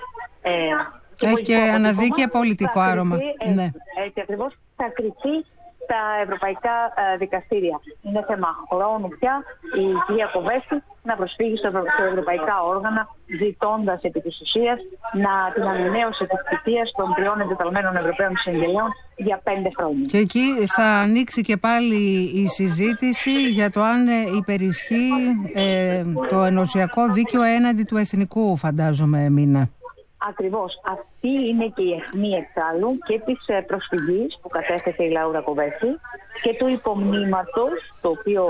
έχει και αναδίκαια πολιτικό άρωμα. Έτσι ακριβώς, θα κριθεί στα ευρωπαϊκά δικαστήρια. Είναι θέμα χρόνου πια η κυρία Κοβέση να προσφύγει σε ευρωπαϊκά όργανα, ζητώντας επί της ουσίας την ανανέωση της θητείας των 3 εντεταλμένων Ευρωπαίων Εισαγγελέων για 5 χρόνια. Και εκεί θα ανοίξει και πάλι η συζήτηση για το αν υπερισχύει το ενωσιακό δίκαιο έναντι του εθνικού, φαντάζομαι, Μίνα. Ακριβώς. Αυτή είναι και η αιχμή εξάλλου και της προσφυγής που κατέθεσε η Λάουρα Κοβέση και του υπομνήματος το οποίο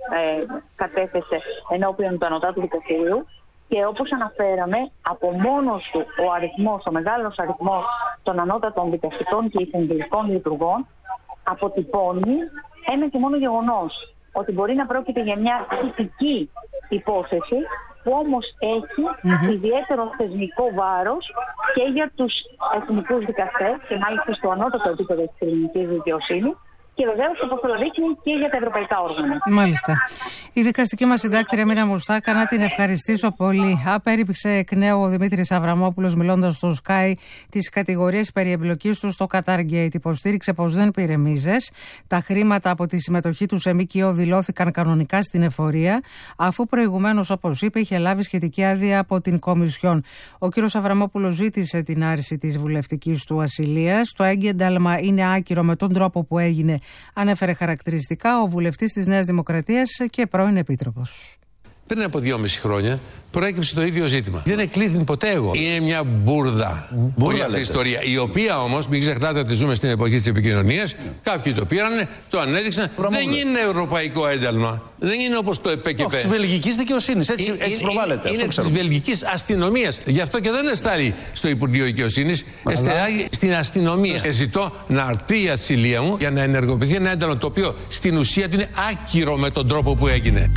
κατέθεσε ενώπιον του Ανωτάτου Δικαστηρίου. Και όπως αναφέραμε, από μόνος του ο μεγάλος αριθμός των ανώτατων δικαστικών και εισαγγελικών λειτουργών αποτυπώνει ένα και μόνο γεγονός, ότι μπορεί να πρόκειται για μια θετική υπόθεση που όμως έχει ιδιαίτερο θεσμικό βάρος και για τους εθνικούς δικαστές και μάλιστα στο ανώτατο επίπεδο της ελληνικής δικαιοσύνης και βεβαίως, όπως το δείχνει, και για τα ευρωπαϊκά όργανα. Μάλιστα. Η δικαστική μας συντάκτρια Μίνα Μουστάκα, να την ευχαριστήσω πολύ. Απέρριψε εκ νέου ο Δημήτρης Αβραμόπουλος, μιλώντας στο Sky, τις κατηγορίες περί εμπλοκής του στο Qatargate. Υποστήριξε πως δεν πήρε μίζες. Τα χρήματα από τη συμμετοχή του σε ΜΚΟ δηλώθηκαν κανονικά στην εφορία, αφού προηγουμένως, όπως είπε, είχε λάβει σχετική άδεια από την Κομισιόν. Ο κ. Αβραμόπουλος ζήτησε την άρση της βουλευτικής του ασυλίας. Το έγκενταλμα είναι άκυρο με τον τρόπο που έγινε, ανέφερε χαρακτηριστικά ο βουλευτής της Νέας Δημοκρατίας και πρώην επίτροπος. Πριν από 2,5 χρόνια προέκυψε το ίδιο ζήτημα. Δεν εκλήθην ποτέ εγώ. Είναι μια μπουρδα. Όλη αυτή η ιστορία. Η οποία όμως, μην ξεχνάτε ότι ζούμε στην εποχή της επικοινωνίας. Κάποιοι το πήρανε, το ανέδειξαν. Δεν είναι ευρωπαϊκό ένταλμα. Δεν είναι όπως το ΕΠΕΚΕΠΕ. Της βελγικής δικαιοσύνης. Έτσι προβάλλεται. Είναι της βελγικής αστυνομίας. Γι' αυτό και δεν εστάλει στο Υπουργείο Δικαιοσύνης. Εστάλει στην αστυνομία. Και ζητώ να αρθεί η ασυλία μου για να ενεργοποιηθεί ένα ένταλμα το οποίο στην ουσία του είναι άκυρο με τον τρόπο που έγινε.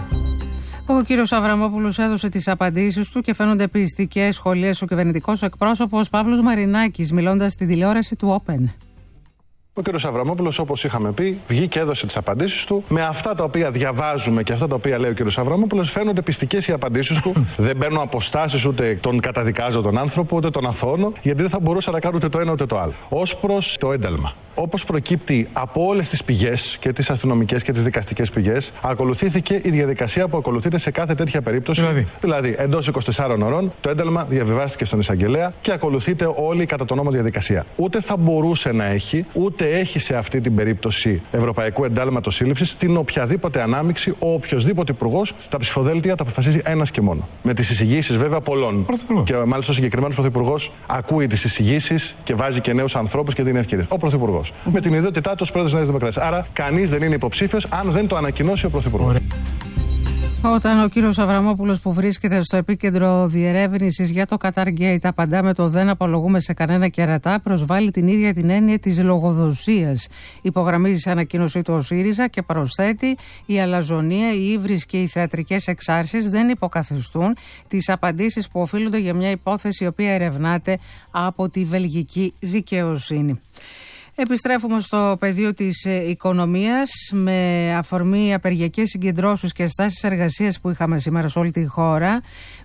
Ο κύριος Αβραμόπουλος έδωσε τις απαντήσεις του και φαίνονται πιστικές σχολές ο κυβερνητικός εκπρόσωπος Παύλος Μαρινάκης, μιλώντας στη τηλεόραση του Open. Ο κ. Αβραμόπουλος, όπως είχαμε πει, βγήκε, έδωσε τις απαντήσεις του. Με αυτά τα οποία διαβάζουμε και αυτά τα οποία λέει ο κ. Αβραμόπουλος, φαίνονται πιστικές οι απαντήσεις του. Δεν παίρνω αποστάσεις, ούτε τον καταδικάζω τον άνθρωπο, ούτε τον αθώνω, γιατί δεν θα μπορούσα να κάνω ούτε το ένα ούτε το άλλο. Ως προς το ένταλμα. Όπως προκύπτει από όλες τις πηγές, και τις αστυνομικές και τις δικαστικές πηγές, ακολουθήθηκε η διαδικασία που ακολουθείται σε κάθε τέτοια περίπτωση. Δηλαδή, εντός 24 ώρων, το ένταλμα διαβιβάστηκε στον εισαγγελέα και ακολουθείται όλη η κατά τον νόμο διαδικασία. Ούτε θα μπορούσε να έχει, ούτε έχει σε αυτή την περίπτωση ευρωπαϊκού εντάλματος σύλληψης την οποιαδήποτε ανάμειξη, ο οποιοδήποτε υπουργός, τα ψηφοδέλτια τα αποφασίζει ένας και μόνο. Με τις εισηγήσεις βέβαια πολλών. Και μάλιστα ο συγκεκριμένος πρωθυπουργός ακούει τις εισηγήσεις και βάζει και νέους ανθρώπους και δίνει ευκαιρίες. Ο πρωθυπουργός. Με την ιδιότητά του ως πρόεδρος της Νέας Δημοκρατίας. Άρα κανείς δεν είναι υποψήφιος αν δεν το ανακοινώσει ο πρωθυπουργός. Όταν ο κύριος Αβραμόπουλος, που βρίσκεται στο επίκεντρο διερεύνησης για το Qatargate, απαντά με το «δεν απολογούμε σε κανένα κερατά», προσβάλλει την ίδια την έννοια της λογοδοσίας. Υπογραμμίζει σε ανακοίνωσή του ο ΣΥΡΙΖΑ και προσθέτει: η αλαζονία, η ύβρις και οι θεατρικές εξάρσεις δεν υποκαθιστούν τις απαντήσεις που οφείλονται για μια υπόθεση η οποία ερευνάται από τη βελγική δικαιοσύνη. Επιστρέφουμε στο πεδίο της οικονομίας με αφορμή απεργιακές συγκεντρώσεις και στάσεις εργασίας που είχαμε σήμερα σε όλη τη χώρα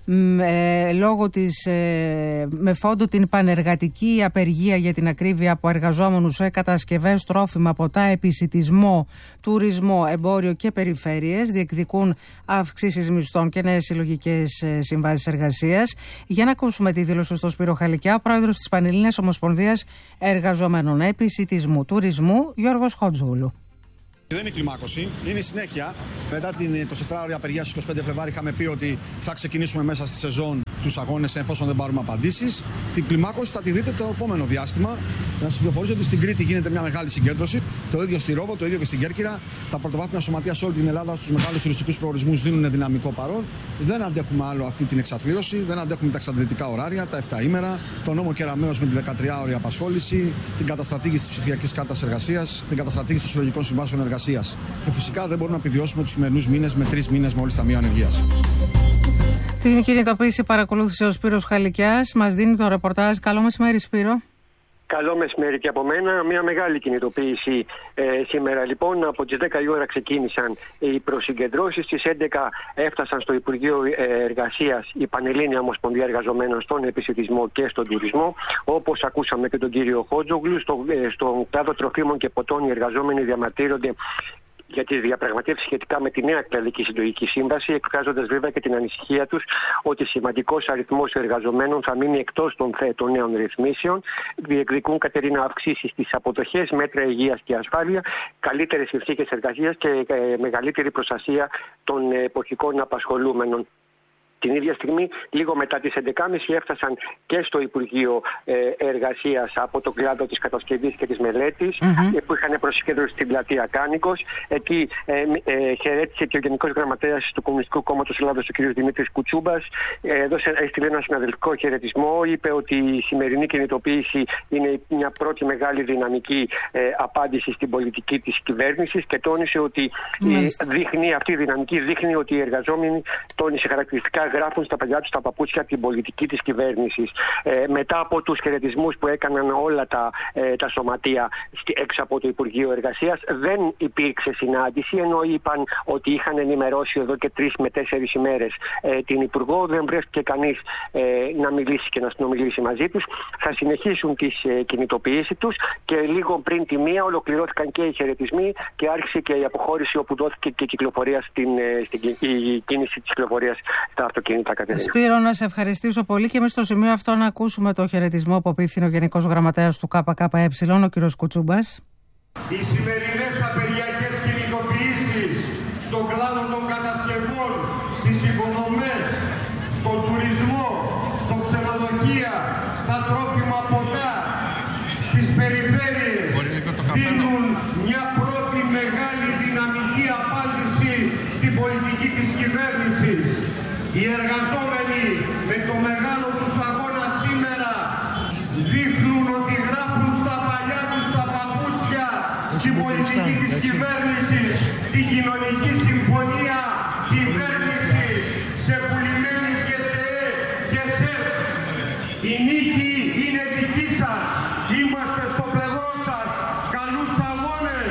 λόγω με φόντο την πανεργατική απεργία για την ακρίβεια από εργαζόμενους σε κατασκευές, τρόφιμα, ποτά, επισιτισμό, τουρισμό, εμπόριο και περιφέρειες. Διεκδικούν αυξήσεις μισθών και νέες συλλογικές συμβάσεις εργασίας. Για να ακούσουμε τη δήλωση στο Σπύρο Χαλικιά, ο πρόεδρος της Πανελλήνιας Ομοσπονδίας Εργαζομένων Επισιτισμού Τουρισμού, Γιώργος Χότζογλου. Δεν είναι κλιμάκωση, είναι η συνέχεια. Μετά την 24ωρη απεργία στις 25 Φλεβάρι είχαμε πει ότι θα ξεκινήσουμε μέσα στη σεζόν τους αγώνες εφόσον δεν πάρουμε απαντήσεις. Την κλιμάκωση θα τη δείτε το επόμενο διάστημα. Να σας πληροφορήσω ότι στην Κρήτη γίνεται μια μεγάλη συγκέντρωση. Το ίδιο στη Ρόβο, το ίδιο και στην Κέρκυρα. Τα πρωτοβάθμια σωματεία σε όλη την Ελλάδα στους μεγάλους τουριστικούς προορισμούς δίνουν δυναμικό παρόν. Δεν αντέχουμε άλλο αυτή την εξαθλίωση, δεν αντέχουμε τα εξαντλητικά ωράρια, τα 7 ημέρα, τον νόμο Κεραμέως με τη 13ωρη απασχόληση, την καταστρατήγηση της ψηφιακής κάρτας εργασίας, την καταστρατήγηση των συλλογικών συμβάσεων εργασίας. Και φυσικά δεν μπορούμε να επιβιώσουμε τους χειμερινούς μήνες με 3 μήνες μόλις ταμείο ανεργίας. Την κινητοποίηση παρακολούθησε ο Σπύρος Χαλικιάς. Μας δίνει το ρεπορτάζ. Καλό μεσημέρι, Σπύρο. Καλό μεσημέρι και από μένα. Μια μεγάλη κινητοποίηση σήμερα λοιπόν. Από τις 10 η ώρα ξεκίνησαν οι προσυγκεντρώσεις. Στις 11 έφτασαν στο Υπουργείο Εργασίας η Πανελλήνια Ομοσπονδία Εργαζομένων στον επισιτισμό και στον τουρισμό. Όπως ακούσαμε και τον κύριο Χότζογλου, στον κλάδο τροφίμων και ποτών οι εργαζόμενοι διαμαρτύρονται για τις διαπραγματεύσεις σχετικά με τη νέα κλαδική συλλογική σύμβαση, εκφράζοντας βέβαια και την ανησυχία τους ότι σημαντικός αριθμός εργαζομένων θα μείνει εκτός των νέων ρυθμίσεων. Διεκδικούν, Κατερίνα, αυξήσεις στις αποδοχές, μέτρα υγείας και ασφάλεια, καλύτερες συνθήκες εργασίας και μεγαλύτερη προστασία των εποχικών απασχολούμενων. Την ίδια στιγμή, λίγο μετά τις 11.30 έφτασαν και στο Υπουργείο Εργασίας από τον κλάδο της κατασκευής και της μελέτης, που είχαν προσυγκέντρωση στην πλατεία Κάνικος. Εκεί χαιρέτησε και ο Γενικός Γραμματέας του Κομμουνιστικού Κόμματος Ελλάδος, ο κ. Δημήτρης Κουτσούμπας. Έστειλε ένα συναδελφικό χαιρετισμό. Είπε ότι η σημερινή κινητοποίηση είναι μια πρώτη μεγάλη δυναμική απάντηση στην πολιτική της κυβέρνησης και τόνισε ότι αυτή η δυναμική δείχνει ότι οι εργαζόμενοι, τόνισε χαρακτηριστικά, γράφουν στα παιδιά τους τα παπούτσια την πολιτική της κυβέρνησης. Μετά από τους χαιρετισμούς που έκαναν όλα τα σωματεία έξω από το Υπουργείο Εργασίας, δεν υπήρξε συνάντηση, ενώ είπαν ότι είχαν ενημερώσει εδώ και 3 με 4 ημέρες την Υπουργό. Δεν βρέθηκε κανείς να μιλήσει και να συνομιλήσει μαζί τους. Θα συνεχίσουν τις κινητοποιήσεις τους και λίγο πριν τη 1 ολοκληρώθηκαν και οι χαιρετισμοί και άρχισε και η αποχώρηση, όπου δόθηκε και κυκλοφορία η κίνηση της κυκλοφορίας στα αυτοκίνητα. Σπύρο, να σε ευχαριστήσω πολύ και εμείς στο σημείο αυτό να ακούσουμε το χαιρετισμό που απίφθηνε ο Γενικός Γραμματέας του ΚΚΕ, ο κ. Κουτσούμπας. Οι σημερινές απεργιακές κινητοποιήσεις στον κλάδο των κατασκευών, στις υποδομές, στον τουρισμό, στο ξενοδοχεία, στα τρόφιμα ποτά, στις περιφέρειες δίνουν μια πρώτη μεγάλη δυναμική απάντηση στην πολιτική της κυβέρνησης. Οι εργαζόμενοι με το μεγάλο τους αγώνα σήμερα δείχνουν ότι γράφουν στα παλιά τους τα παπούτσια την πολιτική της κυβέρνησης, την κοινωνική συμφωνία κυβέρνησης σε πουλημένης ΓΕΣΕΕ και ΣΕΠ. Η νίκη είναι δική σας. Είμαστε στο πλευρό σας. Καλούς αγώνες.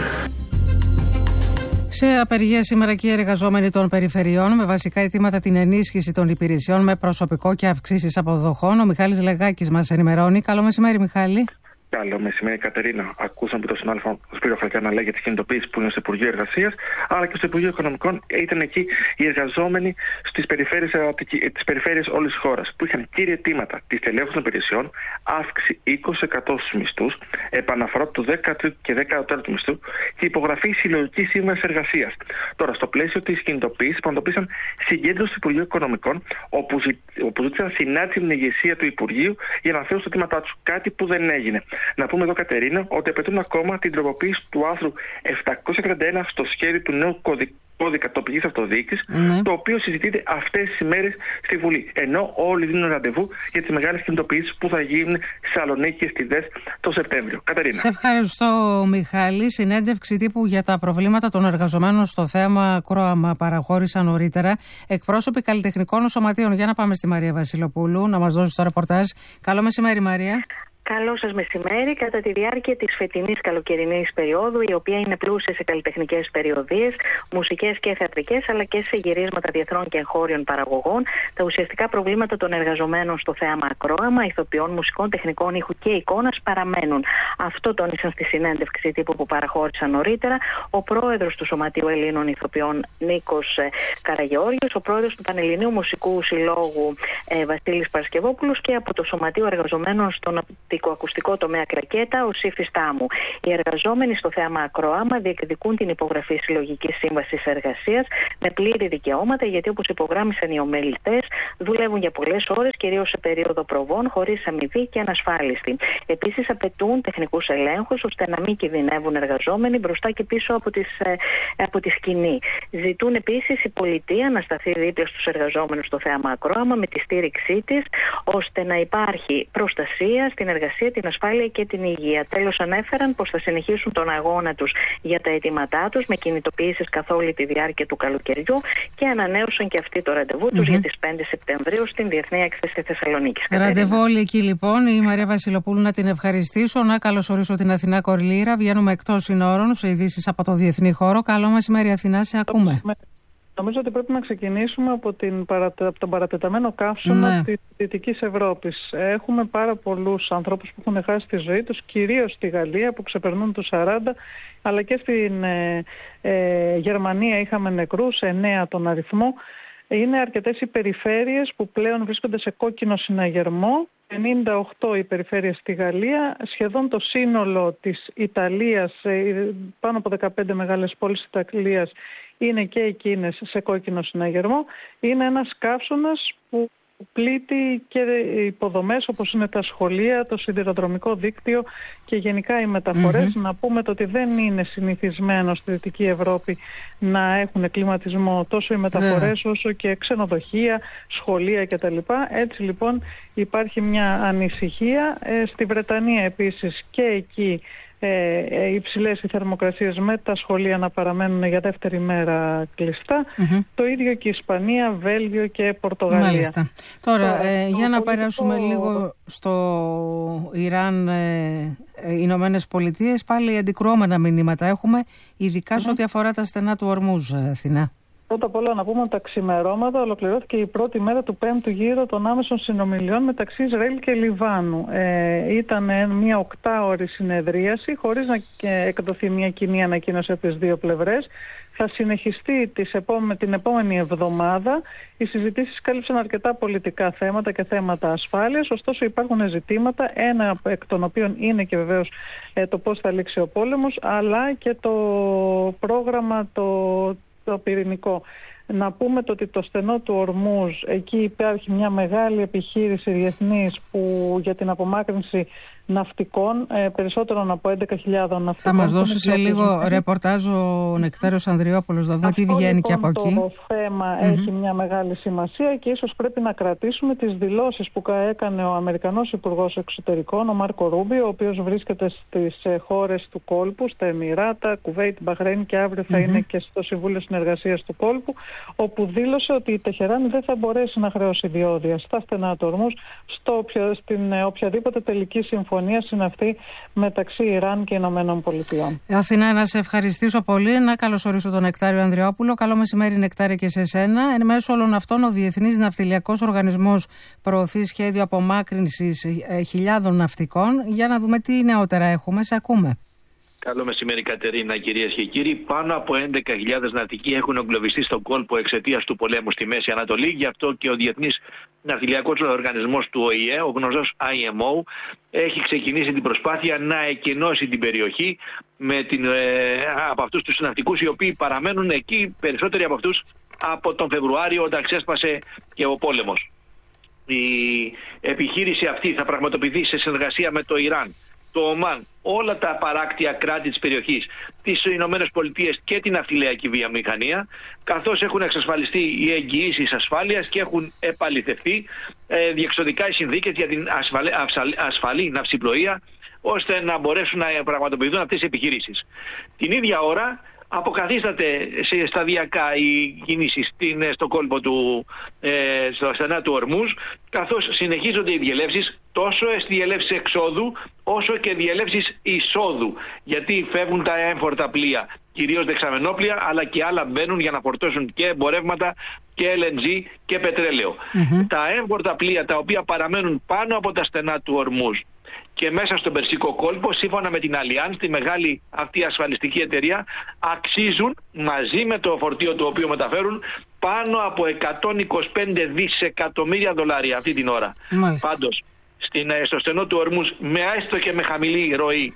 Σε απεργία σήμερα και οι εργαζόμενοι των περιφερειών με βασικά αιτήματα την ενίσχυση των υπηρεσιών με προσωπικό και αυξήσεις αποδοχών. Ο Μιχάλης Λεγάκης μας ενημερώνει. Καλό μεσημέρι, Μιχάλη. Καλό μεσημέρι, Κατερίνα. Ακούσαμε τον συνάδελφο Σπύρο Χαλικιά να λέει για τις κινητοποιήσεις που είναι στο Υπουργείο Εργασίας, αλλά και στο Υπουργείο Οικονομικών. Ήταν εκεί οι εργαζόμενοι στις περιφέρειες όλης της χώρας, που είχαν κύρια αιτήματα της τελέχωσης των υπηρεσιών, αύξηση 20% στους μισθούς, επαναφορά του 13ου και 14ου μισθού και υπογραφή συλλογικής σύμβασης εργασίας. Τώρα, στο πλαίσιο της κινητοποίησης, πραγματοποίησαν συγκέντρωση του Υπουργείου Οικονομικών, όπου ζήτησαν συνάντηση με την ηγεσία του Υπουργείου για να φέρουν στα αιτήματά τους. Κάτι που δεν έγινε. Να πούμε εδώ, Κατερίνα, ότι απαιτούν ακόμα την τροποποίηση του άρθρου 731 στο σχέδιο του νέου κώδικα τοπικής αυτοδιοίκησης, το οποίο συζητείται αυτές τις ημέρες στη Βουλή. Ενώ όλοι δίνουν ραντεβού για τις μεγάλες κινητοποιήσεις που θα γίνουν στη Θεσσαλονίκη και στη ΔΕΣ το Σεπτέμβριο. Κατερίνα. Σε ευχαριστώ, Μιχάλη. Συνέντευξη τύπου για τα προβλήματα των εργαζομένων στο θέμα Κρόαμα παραχώρησαν νωρίτερα εκπρόσωποι καλλιτεχνικών σωματείων. Για να πάμε στη Μαρία Βασιλοπούλου να μας δώσει το ρεπορτάζ. Καλό μεσημέρι, Μαρία. Καλό σας μεσημέρι. Κατά τη διάρκεια της φετινής καλοκαιρινής περίοδου, η οποία είναι πλούσια σε καλλιτεχνικές περιοδίες, μουσικές και θεατρικές, αλλά και σε γυρίσματα διεθνών και εγχώριων παραγωγών, τα ουσιαστικά προβλήματα των εργαζομένων στο θέαμα ακρόαμα, ηθοποιών, μουσικών, τεχνικών ήχου και εικόνας παραμένουν. Αυτό τόνισαν στη συνέντευξη τύπου που παραχώρησαν νωρίτερα ο πρόεδρος του Σωματείου Ελλήνων Ηθοποιών Νίκος Καραγεώργιος, ο πρόεδρος του Πανελληνίου Μουσικού Συλλόγου Βασίλης Παρασκευόπουλος και από το Σωματείο Εργαζομένων στον οπτικοακουστικό τομέα Κρακέτα, ο Σύφης Τάμου. Οι εργαζόμενοι στο θέαμα ακροάμα διεκδικούν την υπογραφή συλλογικής σύμβασης εργασίας με πλήρη δικαιώματα, γιατί όπως υπογράμμισαν οι ομιλητές, δουλεύουν για πολλές ώρες, κυρίως σε περίοδο προβών, χωρίς αμοιβή και ανασφάλιστη. Επίσης, απαιτούν τεχνικούς ελέγχους ώστε να μην κινδυνεύουν εργαζόμενοι μπροστά και πίσω από τη σκηνή. Ζητούν επίσης η πολιτεία να σταθεί δίπλα στους εργαζόμενους στο θέαμα ακρόαμα με τη στήριξή της, ώστε να υπάρχει προστασία στην εργασία, την ασφάλεια και την υγεία. Τέλος, ανέφεραν πως θα συνεχίσουν τον αγώνα τους για τα αιτήματά τους με κινητοποιήσεις καθ' όλη τη διάρκεια του καλοκαιριού και ανανέωσαν και αυτοί το ραντεβού τους για τις 5 Σεπτεμβρίου στην Διεθνή Έκθεση Θεσσαλονίκης. Ραντεβού όλοι εκεί λοιπόν. Η Μαρία Βασιλοπούλου να την ευχαριστήσω. Να καλωσορίσω την Αθηνά Κορλήρα. Βγαίνουμε εκτός συνόρων σε ειδήσεις από το διεθνή χώρο. Καλό μεσημέρι, Αθηνά, σε ακούμε. Νομίζω ότι πρέπει να ξεκινήσουμε από τον παρατεταμένο καύσωνα της Δυτικής Ευρώπης. Έχουμε πάρα πολλούς ανθρώπους που έχουν χάσει τη ζωή τους, κυρίως στη Γαλλία που ξεπερνούν τους 40, αλλά και στην Γερμανία είχαμε νεκρούς, 9 τον αριθμό. Είναι αρκετές οι περιφέρειες που πλέον βρίσκονται σε κόκκινο συναγερμό. 58 οι περιφέρειες στη Γαλλία, σχεδόν το σύνολο της Ιταλίας, πάνω από 15 μεγάλες πόλεις της Ιταλίας είναι και εκείνες σε κόκκινο συναγερμό. Είναι ένας καύσωνας που πλήττει και υποδομές όπως είναι τα σχολεία, το σιδηροδρομικό δίκτυο και γενικά οι μεταφορές. Να πούμε ότι δεν είναι συνηθισμένο στη Δυτική Ευρώπη να έχουν κλιματισμό τόσο οι μεταφορές όσο και ξενοδοχεία, σχολεία κτλ. Έτσι λοιπόν υπάρχει μια ανησυχία. Στη Βρετανία επίσης και εκεί υψηλές οι θερμοκρασίες με τα σχολεία να παραμένουν για δεύτερη μέρα κλειστά. Το ίδιο και Ισπανία, Βέλγιο και Πορτογαλία. Μάλιστα. Τώρα, για να περάσουμε λίγο στο Ιράν, Ηνωμένες Πολιτείες, πάλι αντικρουόμενα μηνύματα έχουμε, ειδικά σε ό,τι αφορά τα στενά του Ορμούζ, Αθηνά. Πρώτα απ' όλα να πούμε ότι τα ξημερώματα ολοκληρώθηκε η πρώτη μέρα του 5ου γύρου των άμεσων συνομιλιών μεταξύ Ισραήλ και Λιβάνου. Ήταν μια 8ωρη συνεδρίαση χωρίς να εκδοθεί μια κοινή ανακοίνωση από τις δύο πλευρές. Θα συνεχιστεί την επόμενη εβδομάδα. Οι συζητήσεις κάλυψαν αρκετά πολιτικά θέματα και θέματα ασφάλειας, ωστόσο υπάρχουν ζητήματα, ένα εκ των οποίων είναι και βεβαίως το πώς θα λήξει ο πόλεμος, αλλά και το πρόγραμμα το πυρηνικό. Να πούμε ότι το στενό του Ορμούζ, εκεί υπάρχει μια μεγάλη επιχείρηση διεθνής για την απομάκρυνση ναυτικών, περισσότερων από 11.000 ναυτικών. Θα μας δώσει σε λίγο ρεπορτάζ ο Νεκτάριος Ανδριόπουλος, θα δούμε τι βγαίνει και από εκεί. Το θέμα έχει μια μεγάλη σημασία και ίσως πρέπει να κρατήσουμε τις δηλώσεις που έκανε ο Αμερικανός Υπουργός Εξωτερικών, ο Μάρκο Ρούμπιο, ο οποίος βρίσκεται στις χώρες του κόλπου, στα Εμιράτα, Κουβέιτ, Μπαχρέιν και αύριο θα είναι και στο Συμβούλιο Συνεργασίας του κόλπου, όπου δήλωσε ότι η Τεχεράνη δεν θα μπορέσει να χρεώσει διόδια στα στενά του Ορμούζ στην οποιαδήποτε τελική συμφωνία συναυτή μεταξύ Ιράν και Ηνωμένων Πολιτειών. Αθηνά, να σε ευχαριστήσω πολύ. Να καλωσορίσω τον Νεκτάριο Ανδριόπουλο. Καλό μεσημέρι, Νεκτάρια, και σε εσένα. Εν μέσω όλων αυτών, ο Διεθνής Ναυτιλιακός Οργανισμός προωθεί σχέδιο απομάκρυνσης χιλιάδων ναυτικών. Για να δούμε τι νεότερα έχουμε. Σε ακούμε. Καλό μεσημέρι, Κατερίνα, κυρίες και κύριοι. Πάνω από 11.000 ναυτικοί έχουν εγκλωβιστεί στον κόλπο εξαιτίας του πολέμου στη Μέση Ανατολή. Γι' αυτό και ο Διεθνής Ναυτιλιακός Οργανισμός του ΟΗΕ, ο γνωστός IMO, έχει ξεκινήσει την προσπάθεια να εκενώσει την περιοχή από αυτούς τους ναυτικούς οι οποίοι παραμένουν εκεί, περισσότεροι από αυτούς από τον Φεβρουάριο, όταν ξέσπασε και ο πόλεμος. Η επιχείρηση αυτή θα πραγματοποιηθεί σε συνεργασία με το Ιράν, το Ομάν, όλα τα παράκτια κράτη της περιοχής, τις Ηνωμένες Πολιτείες και την ναυτιλιακή βιομηχανία, καθώς έχουν εξασφαλιστεί οι εγγυήσεις ασφάλειας και έχουν επαληθευτεί διεξοδικά οι συνθήκες για την ασφαλή ναυσιπλοεία, ώστε να μπορέσουν να πραγματοποιηθούν αυτές οι επιχειρήσεις. Την ίδια ώρα, Αποκαθίσταται σταδιακά η κίνηση στο κόλπο στο στενά του Ορμούζ, καθώς συνεχίζονται οι διελεύσεις, τόσο στις διελεύσεις εξόδου όσο και διελεύσεις εισόδου, γιατί φεύγουν τα έμφορτα πλοία, κυρίως δεξαμενόπλοια, αλλά και άλλα μπαίνουν για να φορτώσουν και εμπορεύματα και LNG και πετρέλαιο. Τα έμφορτα πλοία τα οποία παραμένουν πάνω από τα στενά του Ορμούζ και μέσα στον Περσικό κόλπο, σύμφωνα με την Allianz, τη μεγάλη αυτή ασφαλιστική εταιρεία, αξίζουν μαζί με το φορτίο το οποίο μεταφέρουν πάνω από 125 δισεκατομμύρια δολάρια αυτή την ώρα. Πάντως, στο στενό του Ορμούζ, με έστω και με χαμηλή ροή,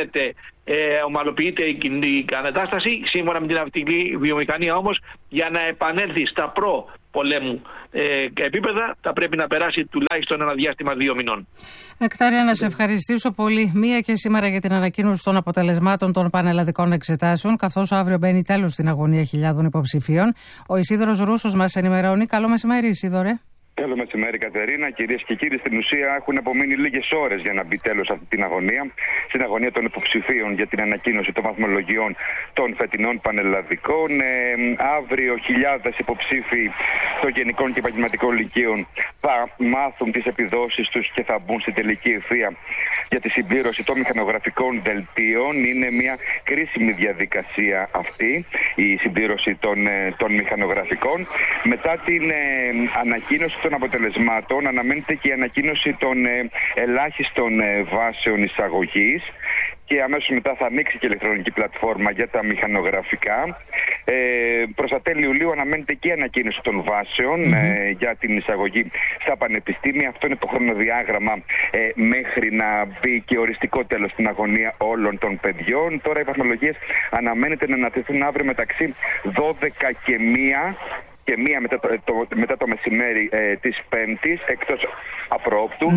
ομαλοποιείται η κατάσταση. Σύμφωνα με την ναυτική βιομηχανία όμως, για να επανέλθει στα προ-πολέμου επίπεδα, θα πρέπει να περάσει τουλάχιστον ένα διάστημα 2 μηνών. Νεκτάρια, να σε ευχαριστήσω πολύ. Μία και σήμερα για την ανακοίνωση των αποτελεσμάτων των πανελλαδικών εξετάσεων, καθώς αύριο μπαίνει τέλος στην αγωνία χιλιάδων υποψηφίων. Ο Ισίδωρος Ρούσος μας ενημερώνει. Καλό μεσημέρι, Ισίδωρε. Καλό μεσημέρι, Κατερίνα. Κυρίες και κύριοι, στην ουσία έχουν απομείνει λίγες ώρες για να μπει τέλος αυτή την αγωνία. Στην αγωνία των υποψηφίων για την ανακοίνωση των βαθμολογιών των φετινών πανελλαδικών. Αύριο χιλιάδες υποψήφοι των γενικών και επαγγελματικών λυκείων θα μάθουν τις επιδόσεις τους και θα μπουν στην τελική ευθεία για τη συμπλήρωση των μηχανογραφικών δελτίων. Είναι μια κρίσιμη διαδικασία αυτή, η συμπλήρωση των μηχανογραφικών. Μετά την ανακοίνωση των αποτελεσμάτων αναμένεται και η ανακοίνωση των ελάχιστων βάσεων εισαγωγής και αμέσως μετά θα ανοίξει και η ηλεκτρονική πλατφόρμα για τα μηχανογραφικά. Προς τα τέλη Ιουλίου αναμένεται και η ανακοίνωση των βάσεων για την εισαγωγή στα πανεπιστήμια. Αυτό είναι το χρονοδιάγραμμα μέχρι να μπει και οριστικό τέλος στην αγωνία όλων των παιδιών. Τώρα οι βαθμολογίες αναμένεται να ανατεθούν αύριο μεταξύ 12 και 1 και 1 μετά το μεσημέρι της Πέμπτης, εκτός απρόπτου.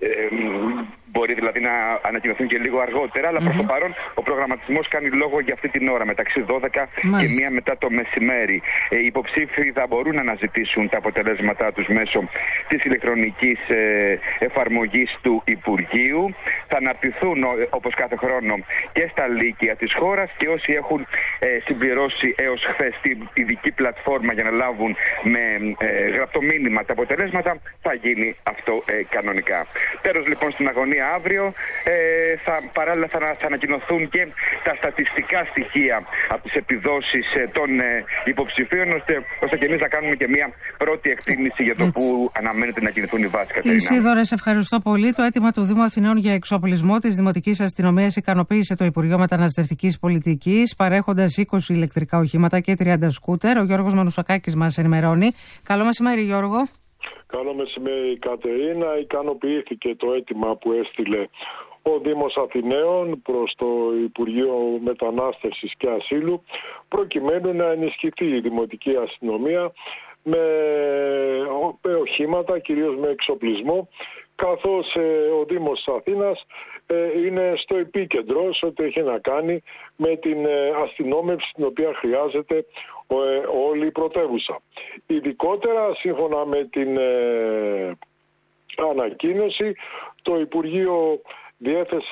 Μπορεί δηλαδή να ανακοινωθούν και λίγο αργότερα, αλλά προς το παρόν ο προγραμματισμός κάνει λόγο για αυτή την ώρα, μεταξύ 12 και 1 μετά το μεσημέρι. Οι υποψήφοι θα μπορούν να αναζητήσουν τα αποτελέσματά τους μέσω της ηλεκτρονικής εφαρμογής του Υπουργείου. Θα αναρτηθούν όπως κάθε χρόνο και στα λύκεια της χώρας και όσοι έχουν συμπληρώσει έως χθες την ειδική πλατφόρμα για να λάβουν με γραπτό μήνυμα τα αποτελέσματα, θα γίνει αυτό κανονικά. Τέλος λοιπόν στην αγωνία αύριο, παράλληλα θα ανακοινωθούν και τα στατιστικά στοιχεία από τις επιδόσεις των υποψηφίων, ώστε και εμείς να κάνουμε και μια πρώτη εκτίμηση για το που αναμένεται να κινηθούν οι βάσεις. Ισίδωρε, σε ευχαριστώ πολύ. Το αίτημα του Δήμου Αθηναίων για εξοπλισμό της Δημοτικής Αστυνομίας ικανοποίησε το Υπουργείο Μεταναστευτικής Πολιτικής, παρέχοντας 20 ηλεκτρικά οχήματα και 30 σκούτερ. Ο Γιώργος Μανουσακάκης μας ενημερώνει. Καλό μεσημέρι, Γιώργο. Καλό μεσημέρι, Κατερίνα. Ικανοποιήθηκε το αίτημα που έστειλε ο Δήμος Αθηναίων προς το Υπουργείο Μετανάστευσης και Ασύλου, προκειμένου να ενισχυθεί η Δημοτική Αστυνομία με οχήματα, κυρίως με εξοπλισμό, καθώς ο Δήμος της Αθήνας είναι στο επίκεντρο σε ό,τι έχει να κάνει με την αστυνόμευση την οποία χρειάζεται όλη η πρωτεύουσα. Ειδικότερα, σύμφωνα με την ανακοίνωση, το Υπουργείο διέθεσε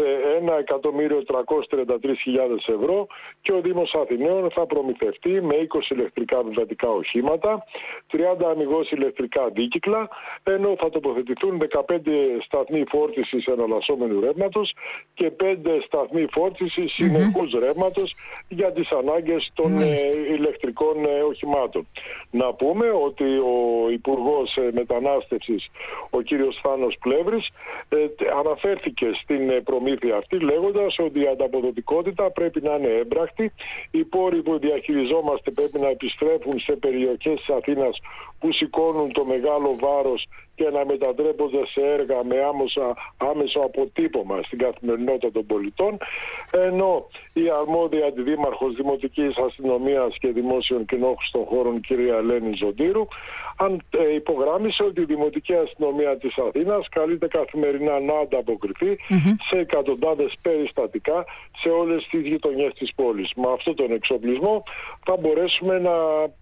1.333.000 ευρώ και ο Δήμος Αθηναίων θα προμηθευτεί με 20 ηλεκτρικά βιβατικά οχήματα, 30 αμιγώς ηλεκτρικά δίκυκλα, ενώ θα τοποθετηθούν 15 σταθμοί φόρτισης εναλλασσόμενου ρεύματος και 5 σταθμοί φόρτισης συνεχούς ρεύματος για τις ανάγκες των ηλεκτρικών οχημάτων. Να πούμε ότι ο Υπουργός Μετανάστευσης, ο κύριος Θάνος Πλεύρης, αναφέρθηκε στην προμήθεια αυτή λέγοντας ότι η ανταποδοτικότητα πρέπει να είναι έμπρακτη, οι πόροι που διαχειριζόμαστε πρέπει να επιστρέφουν σε περιοχές της Αθήνας που σηκώνουν το μεγάλο βάρος και να μετατρέπονται σε έργα με άμεσο αποτύπωμα στην καθημερινότητα των πολιτών, ενώ η αρμόδια αντιδήμαρχος Δημοτικής Αστυνομίας και Δημόσιων Κοινόχρηστων Χώρων, κυρία Ελένη Ζοντήρου, υπογράμμισε ότι η Δημοτική Αστυνομία της Αθήνας καλείται καθημερινά να ανταποκριθεί σε εκατοντάδες περιστατικά σε όλες τις γειτονιές της πόλης. Με αυτόν τον εξοπλισμό θα μπορέσουμε να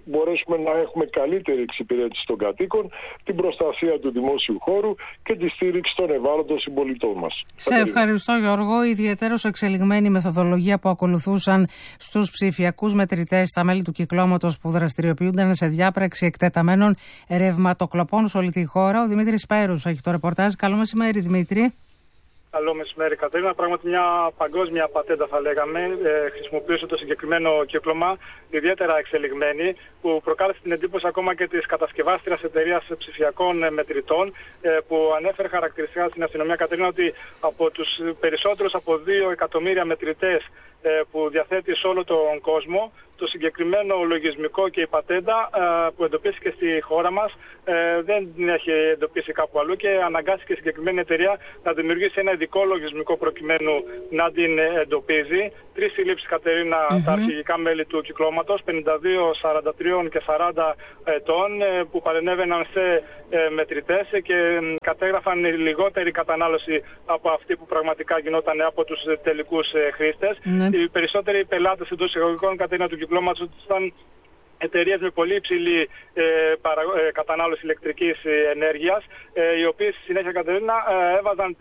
μπορέσουμε να έχουμε καλύτερη εξυπηρέτηση των κατοίκων, την προστασία του δημόσιου χώρου και τη στήριξη των ευάλωτων συμπολιτών μας. Σε ευχαριστώ, Γιώργο. Ιδιαίτερως εξελιγμένη η μεθοδολογία που ακολουθούσαν στους ψηφιακούς μετρητές στα μέλη του κυκλώματος που δραστηριοποιούνταν σε διάπραξη εκτεταμένων ρευματοκλοπών σε όλη τη χώρα. Ο Δημήτρης Πέρους έχει το ρεπορτάζ. Καλό μεσημέρι, Δημήτρη. Καλό μεσημέρι, Κατερίνα. Πράγματι, μια παγκόσμια πατέντα, θα λέγαμε, χρησιμοποιούσε το συγκεκριμένο κύκλωμα, ιδιαίτερα εξελιγμένη, που προκάλεσε την εντύπωση ακόμα και της κατασκευάστριας εταιρείας ψηφιακών μετρητών, που ανέφερε χαρακτηριστικά στην αστυνομία, Κατερίνα, ότι από τους περισσότερους από 2 εκατομμύρια μετρητές που διαθέτει σε όλο τον κόσμο, το συγκεκριμένο λογισμικό και η πατέντα που εντοπίστηκε στη χώρα μας δεν την έχει εντοπίσει κάπου αλλού και αναγκάστηκε η συγκεκριμένη εταιρεία να δημιουργήσει ένα ειδικό λογισμικό προκειμένου να την εντοπίζει. 3 συλλήψεις, Κατερίνα, τα αρχηγικά μέλη του κυκλώματος, 52, 43 και 40 ετών, που παρενέβαιναν σε μετρητές και κατέγραφαν λιγότερη κατανάλωση από αυτή που πραγματικά γινόταν από τους τελικούς χρήστες. Οι περισσότεροι πελάτες εντός εισαγωγικών, Κατερίνα, του κυκλώματος ήταν εταιρείες με πολύ υψηλή κατανάλωση ηλεκτρικής ενέργειας, οι οποίες στη συνέχεια, Κατερίνα, έβαζαν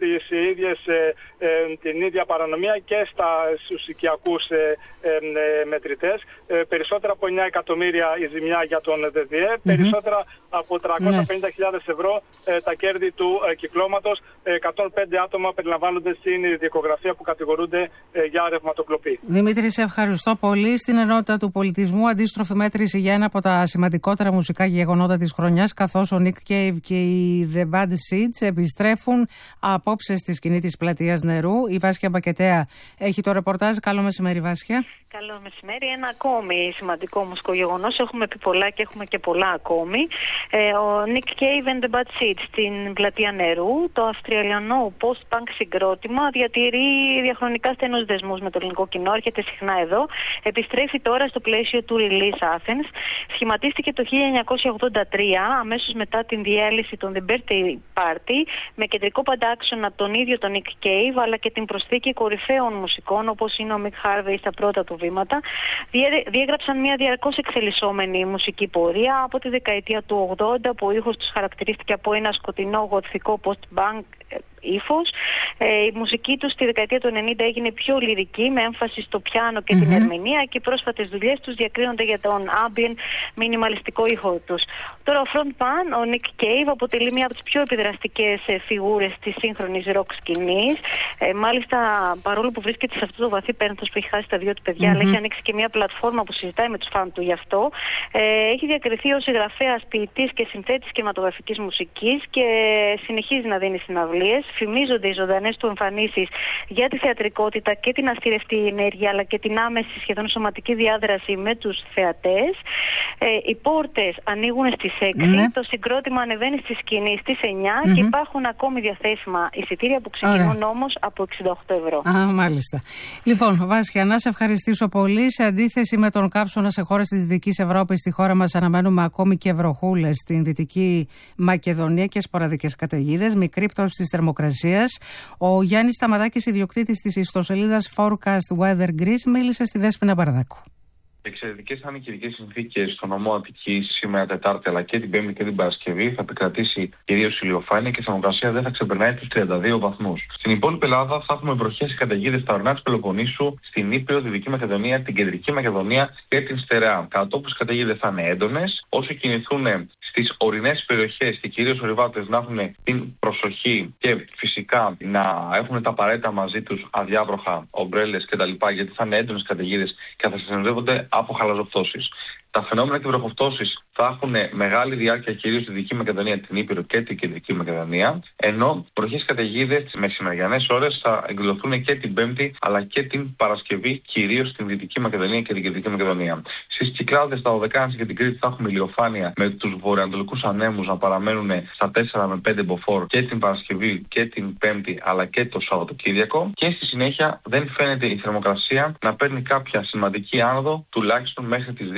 την ίδια παρανομία και στους οικιακούς μετρητές. Περισσότερα από 9 εκατομμύρια η ζημιά για τον ΔΔΕ, περισσότερα από 350.000 ευρώ τα κέρδη του κυκλώματος. 105 άτομα περιλαμβάνονται στην δικογραφία που κατηγορούνται για ρευματοκλοπή. Δημήτρη, σε ευχαριστώ πολύ. Στην ενότητα του πολιτισμού, αντίστροφη μέτρηση για ένα από τα σημαντικότερα μουσικά γεγονότα της χρονιάς, καθώς ο Nick Cave και οι The Bad Seeds επιστρέφουν απόψε στη σκηνή της Πλατείας Νερού. Η Βάσια Μπακετέα έχει το ρεπορτάζ. Καλό μεσημέρι, Βάσια. Καλό μεσημέρι. Ένα ακόμη σημαντικό μουσικό γεγονός. Έχουμε πει πολλά και έχουμε και πολλά ακόμη. Ο Nick Cave and the Bad Seeds στην Πλατεία Νερού, το αυστραλιανό post-punk συγκρότημα, διατηρεί διαχρονικά στενούς δεσμούς με το ελληνικό κοινό, έρχεται συχνά εδώ. Επιστρέφει τώρα στο πλαίσιο του Release Athens. Σχηματίστηκε το 1983, αμέσως μετά την διέλυση των The Birthday Party, με κεντρικό παντάξονα τον ίδιο τον Nick Cave, αλλά και την προσθήκη κορυφαίων μουσικών, όπως είναι ο Mick Harvey στα πρώτα του βήματα. Διέγραψαν μια διαρκώς εξελισσόμενη μουσική πορεία από τη δεκαετία του 80, που ο ήχος τους χαρακτηρίστηκε από ένα σκοτεινό γοτθικό post-punk ύφος. Η μουσική τους στη δεκαετία του 90 έγινε πιο λυρική, με έμφαση στο πιάνο και την ερμηνεία, και οι πρόσφατες δουλειές τους διακρίνονται για τον ambient μινιμαλιστικό ήχο τους. Τώρα ο frontman, ο Nick Cave, αποτελεί μία από τις πιο επιδραστικές φιγούρες της σύγχρονης rock σκηνής. Μάλιστα, παρόλο που βρίσκεται σε αυτό το βαθύ πένθος που έχει χάσει τα 2 του παιδιά, αλλά έχει ανοίξει και μία πλατφόρμα που συζητάει με τους φαν του γι' αυτό. Έχει διακριθεί ως συγγραφέας, ποιητής και συνθέτης κινηματογραφικής μουσικής και συνεχίζει να δίνει συναυλίες. Φημίζονται οι ζωντανές του εμφανίσεις για τη θεατρικότητα και την αστηρευτή ενέργεια, αλλά και την άμεση, σχεδόν σωματική διάδραση με τους θεατές. Οι πόρτες ανοίγουν στις 6, το συγκρότημα ανεβαίνει στη σκηνή στις 9 και υπάρχουν ακόμη διαθέσιμα εισιτήρια που ξεκινούν όμως από 68 ευρώ. Μάλιστα. Λοιπόν, Βάσια, να σε ευχαριστήσω πολύ. Σε αντίθεση με τον καύσωνα σε χώρες της Δυτικής Ευρώπης, στη χώρα μας αναμένουμε ακόμη και βροχούλες στην Δυτική Μακεδονία και σποραδικές καταιγίδες, μικρή πτώση της θερμοκρασίας. Ο Γιάννης Σταματάκης, ιδιοκτήτης της ιστοσελίδας Forecast Weather Greece, μίλησε στη Δέσποινα Μπαρδάκου. Εξαιρετικές θα είναι οι καιρικές συνθήκες στο νομό Αττικής σήμερα Τετάρτη, αλλά και την Πέμπτη και την Παρασκευή. Θα επικρατήσει κυρίως ηλιοφάνεια και η θερμοκρασία δεν θα ξεπερνάει τους 32 βαθμούς. Στην υπόλοιπη Ελλάδα θα έχουμε βροχές και καταιγίδες στα ορεινά της Πελοποννήσου, στην Ήπειρο, τη Δυτική Μακεδονία, την Κεντρική Μακεδονία και την Στερεά. Κατόπους καταιγίδες θα είναι έντονες. Όσοι κινηθούν στις ορεινές περιοχές και κυρίως ορειβάτες, να έχουν την προσοχή και φυσικά να έχουν τα απαραίτητα μαζί τους, αδιάβροχα, ομπρέλες κτλ. Γιατί θα είναι έντονες καταιγίδες και θα συνοδεύονται από χαλαζοπτώσεις. Τα φαινόμενα και οι βροχοπτώσεις θα έχουν μεγάλη διάρκεια κυρίως στη Δυτική Μακεδονία, την Ήπειρο και την Κεντρική Μακεδονία, ενώ βροχές καταιγίδες τις μεσημεριανές ώρες θα εκδηλωθούν και την Πέμπτη αλλά και την Παρασκευή, κυρίως στην Δυτική Μακεδονία και την Κεντρική Μακεδονία. Στις Κυκλάδες, στα Οδεκάνησα και την Κρήτη θα έχουμε ηλιοφάνεια, με τους βορειοανατολικούς ανέμους να παραμένουν στα 4 με 5 μποφόρ και την Παρασκευή και την Πέμπτη αλλά και το Σαββατοκύριακο. Και στη συνέχεια δεν φαίνεται η θερμοκρασία να παίρνει κάποια σημαντική άνοδο, τουλάχιστον μέχρι τις 2 Ιουλίου.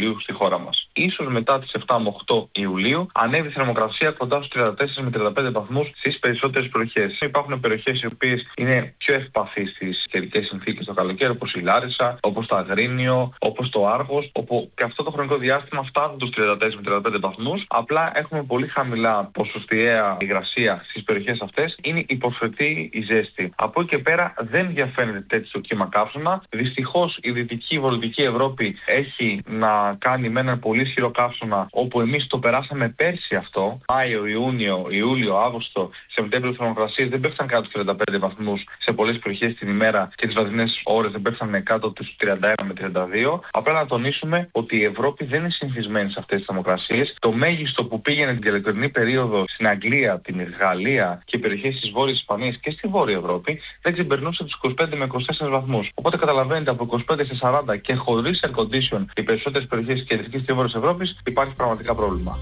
Ιουλίου στη χώρα μας. Ίσως μετά τις 7 με 8 Ιουλίου ανέβει η θερμοκρασία κοντά στους 34 με 35 βαθμούς στις περισσότερες περιοχές. Υπάρχουν περιοχές οι οποίες είναι πιο ευπαθείς στις καιρικές συνθήκες το καλοκαίρι, όπως η Λάρισα, όπως το Αγρίνιο, όπως το Άργος, όπου και αυτό το χρονικό διάστημα φτάνουν τους 34 με 35 βαθμούς. Απλά έχουμε πολύ χαμηλά ποσοστιαία υγρασία στις περιοχές αυτές. Είναι υποσχετή η ζέστη. Από εκεί και πέρα δεν διαφαίνεται τέτοιο κύμα καύσωνα. Δυστυχώς η δυτική βορειοδυτική Ευρώπη έχει να κάνει με έναν πολύ ισχυρό καύσωνα, όπου εμείς το περάσαμε πέρσι αυτό. Μάιο, Ιούνιο, Ιούλιο, Αύγουστο, Σεπτέμβριο, θερμοκρασίες δεν πέφταν κάτω τους 35 βαθμούς σε πολλές περιοχές την ημέρα και τις βραδινές ώρες δεν πέφταν κάτω τους 31 με 32. Απλά να τονίσουμε ότι η Ευρώπη δεν είναι συνηθισμένη σε αυτές τις θερμοκρασίες. Το μέγιστο που πήγαινε την καλοκαιρινή περίοδο στην Αγγλία, την Γαλλία και περιοχές της Βόρειας Ισπανίας και στη Βόρεια Ευρώπη δεν ξεπερνούσε τους 25 με 24 βαθμούς. Οπότε καταλαβαίνετε από 25 σε 40 και χωρίς air condition οι περισσότερες περιοχές της κεντρικής και βόρειας Ευρώπης υπάρχει πραγματικά πρόβλημα.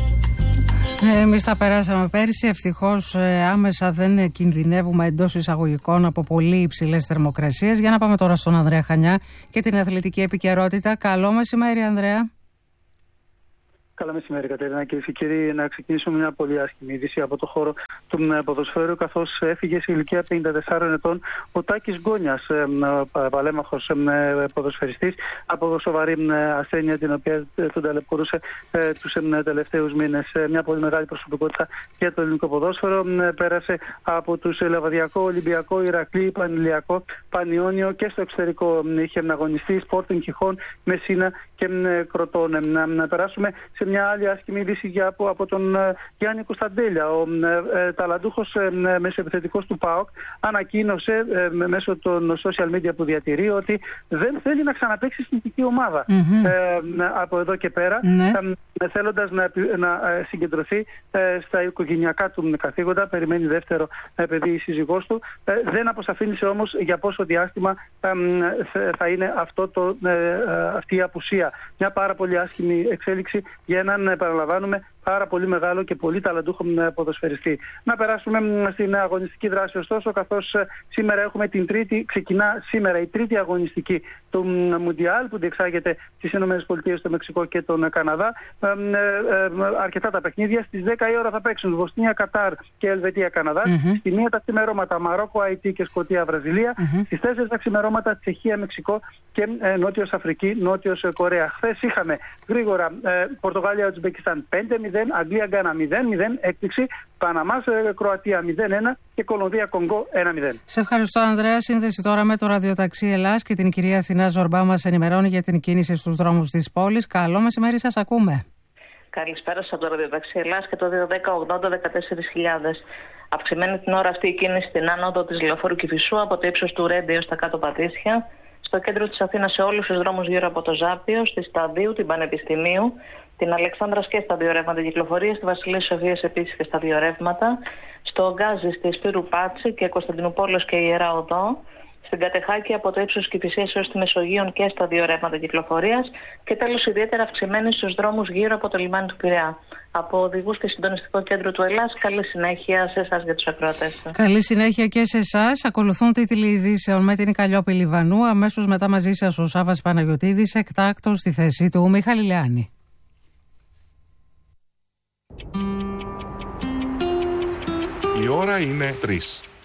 Εμείς τα περάσαμε πέρσι. Ευτυχώς άμεσα δεν κινδυνεύουμε εντός εισαγωγικών από πολύ υψηλές θερμοκρασίες. Για να πάμε τώρα στον Ανδρέα Χανιά και την αθλητική επικαιρότητα. Καλό μεσημέρι, Ανδρέα. Καλό μεσημέρι, Κατερίνα. Κυρίες και κύριοι, να ξεκινήσουμε μια πολύ άσχημη είδηση από το χώρο του ποδοσφαίρου, καθώς έφυγε σε ηλικία 54 ετών ο Τάκης Γκόνιας, παλέμαχος ποδοσφαιριστής, από σοβαρή ασθένεια την οποία τον ταλαιπωρούσε τους τελευταίους μήνες. Μια πολύ μεγάλη προσωπικότητα για το ελληνικό ποδόσφαιρο. Πέρασε από τους Λεβαδιακό, Ολυμπιακό, Ηρακλή, Πανηλιακό, Πανιόνιο και στο εξωτερικό. Είχε αγωνιστεί Sporting Χιχών, Μεσίνα και Κροτών. Να περάσουμε σε μια άλλη άσχημη είδηση από τον Γιάννη Κωνσταντέλια. Ο ταλαντούχος μεσοεπιθετικός του ΠΑΟΚ ανακοίνωσε μέσω των social media που διατηρεί ότι δεν θέλει να ξαναπαίξει στην εθνική ομάδα. Από εδώ και πέρα, θέλοντας να συγκεντρωθεί στα οικογενειακά του καθήκοντα, περιμένει δεύτερο παιδί η σύζυγός του. Δεν αποσαφήνισε όμως για πόσο διάστημα θα είναι αυτή η απουσία. Μια πάρα πολύ άσχημη εξέλιξη για έναν, επαναλαμβάνουμε, πάρα πολύ μεγάλο και πολύ ταλαντούχο ποδοσφαιριστή. Να περάσουμε στην αγωνιστική δράση, ωστόσο, καθώς σήμερα έχουμε ξεκινά σήμερα η τρίτη αγωνιστική του Μουντιάλ που διεξάγεται στις ΗΠΑ, το Μεξικό και τον Καναδά. Αρκετά τα παιχνίδια. Στις 10 η ώρα θα παίξουν Βοσνία, Κατάρ και Ελβετία, Καναδά. Στη 1 τα ξημερώματα Μαρόκο, Αϊτή και Σκωτία, Βραζιλία. Στις 4 τα ξημερώματα Τσεχία, Μεξικό και Νότιος Αφρική, Νότιος Κορέα. Χθες είχαμε γρήγορα Πορτογαλία, Ουζμπεκιστάν 5-0. Αγγλία, Γκάνα 0-0, έκπληξη. Παναμάς, Κροατία 0-1 και Κολομβία, Κονγκό 1-0. Σε ευχαριστώ, Ανδρέα. Σύνδεση τώρα με το ραδιοταξί Ελλάς και την κυρία Αθηνά Ζορμπά μας ενημερώνει για την κίνηση στους δρόμους της πόλης. Καλό μεσημέρι, σας ακούμε. Καλησπέρα σας από το ραδιοταξί Ελλάς και το 210-80-14.000. Αυξημένη την ώρα αυτή η κίνηση στην άνοδο της Λεωφόρου Κηφισού από το ύψος του Ρέντι έως τα κάτω Πατήσια. Στο κέντρο της Αθήνας σε όλους τους δρόμους γύρω από το Ζάπιο, στη Σταδίου, την Πανεπιστημίου, την Αλεξάνδρας και στα δύο ρεύματα κυκλοφορίας, στη Βασιλής Σοφίας επίσης και στα δύο ρεύματα, στο Γκάζι, στη Σπύρου Πάτση και Κωνσταντινούπολος και Ιερά Οδό, στην Κατεχάκη από το ύψος Κηφισίας έως τη Μεσογείων και στα δύο ρεύματα κυκλοφορίας και τέλος ιδιαίτερα αυξημένη στους δρόμους γύρω από το λιμάνι του Πειραιά. Από οδηγούς και συντονιστικό κέντρο του Ελλάς, καλή συνέχεια σε εσάς για τους ακροατές. Καλή συνέχεια και σε εσάς. Ακολουθούν τίτλοι ειδήσεων με την Καλλιόπη Λιβανού. Αμέσως μετά μαζί σας ο Σάββας Παναγιωτίδης, εκτάκτος στη θέση του Μιχάλη Λεάνη. Η ώρα είναι 3.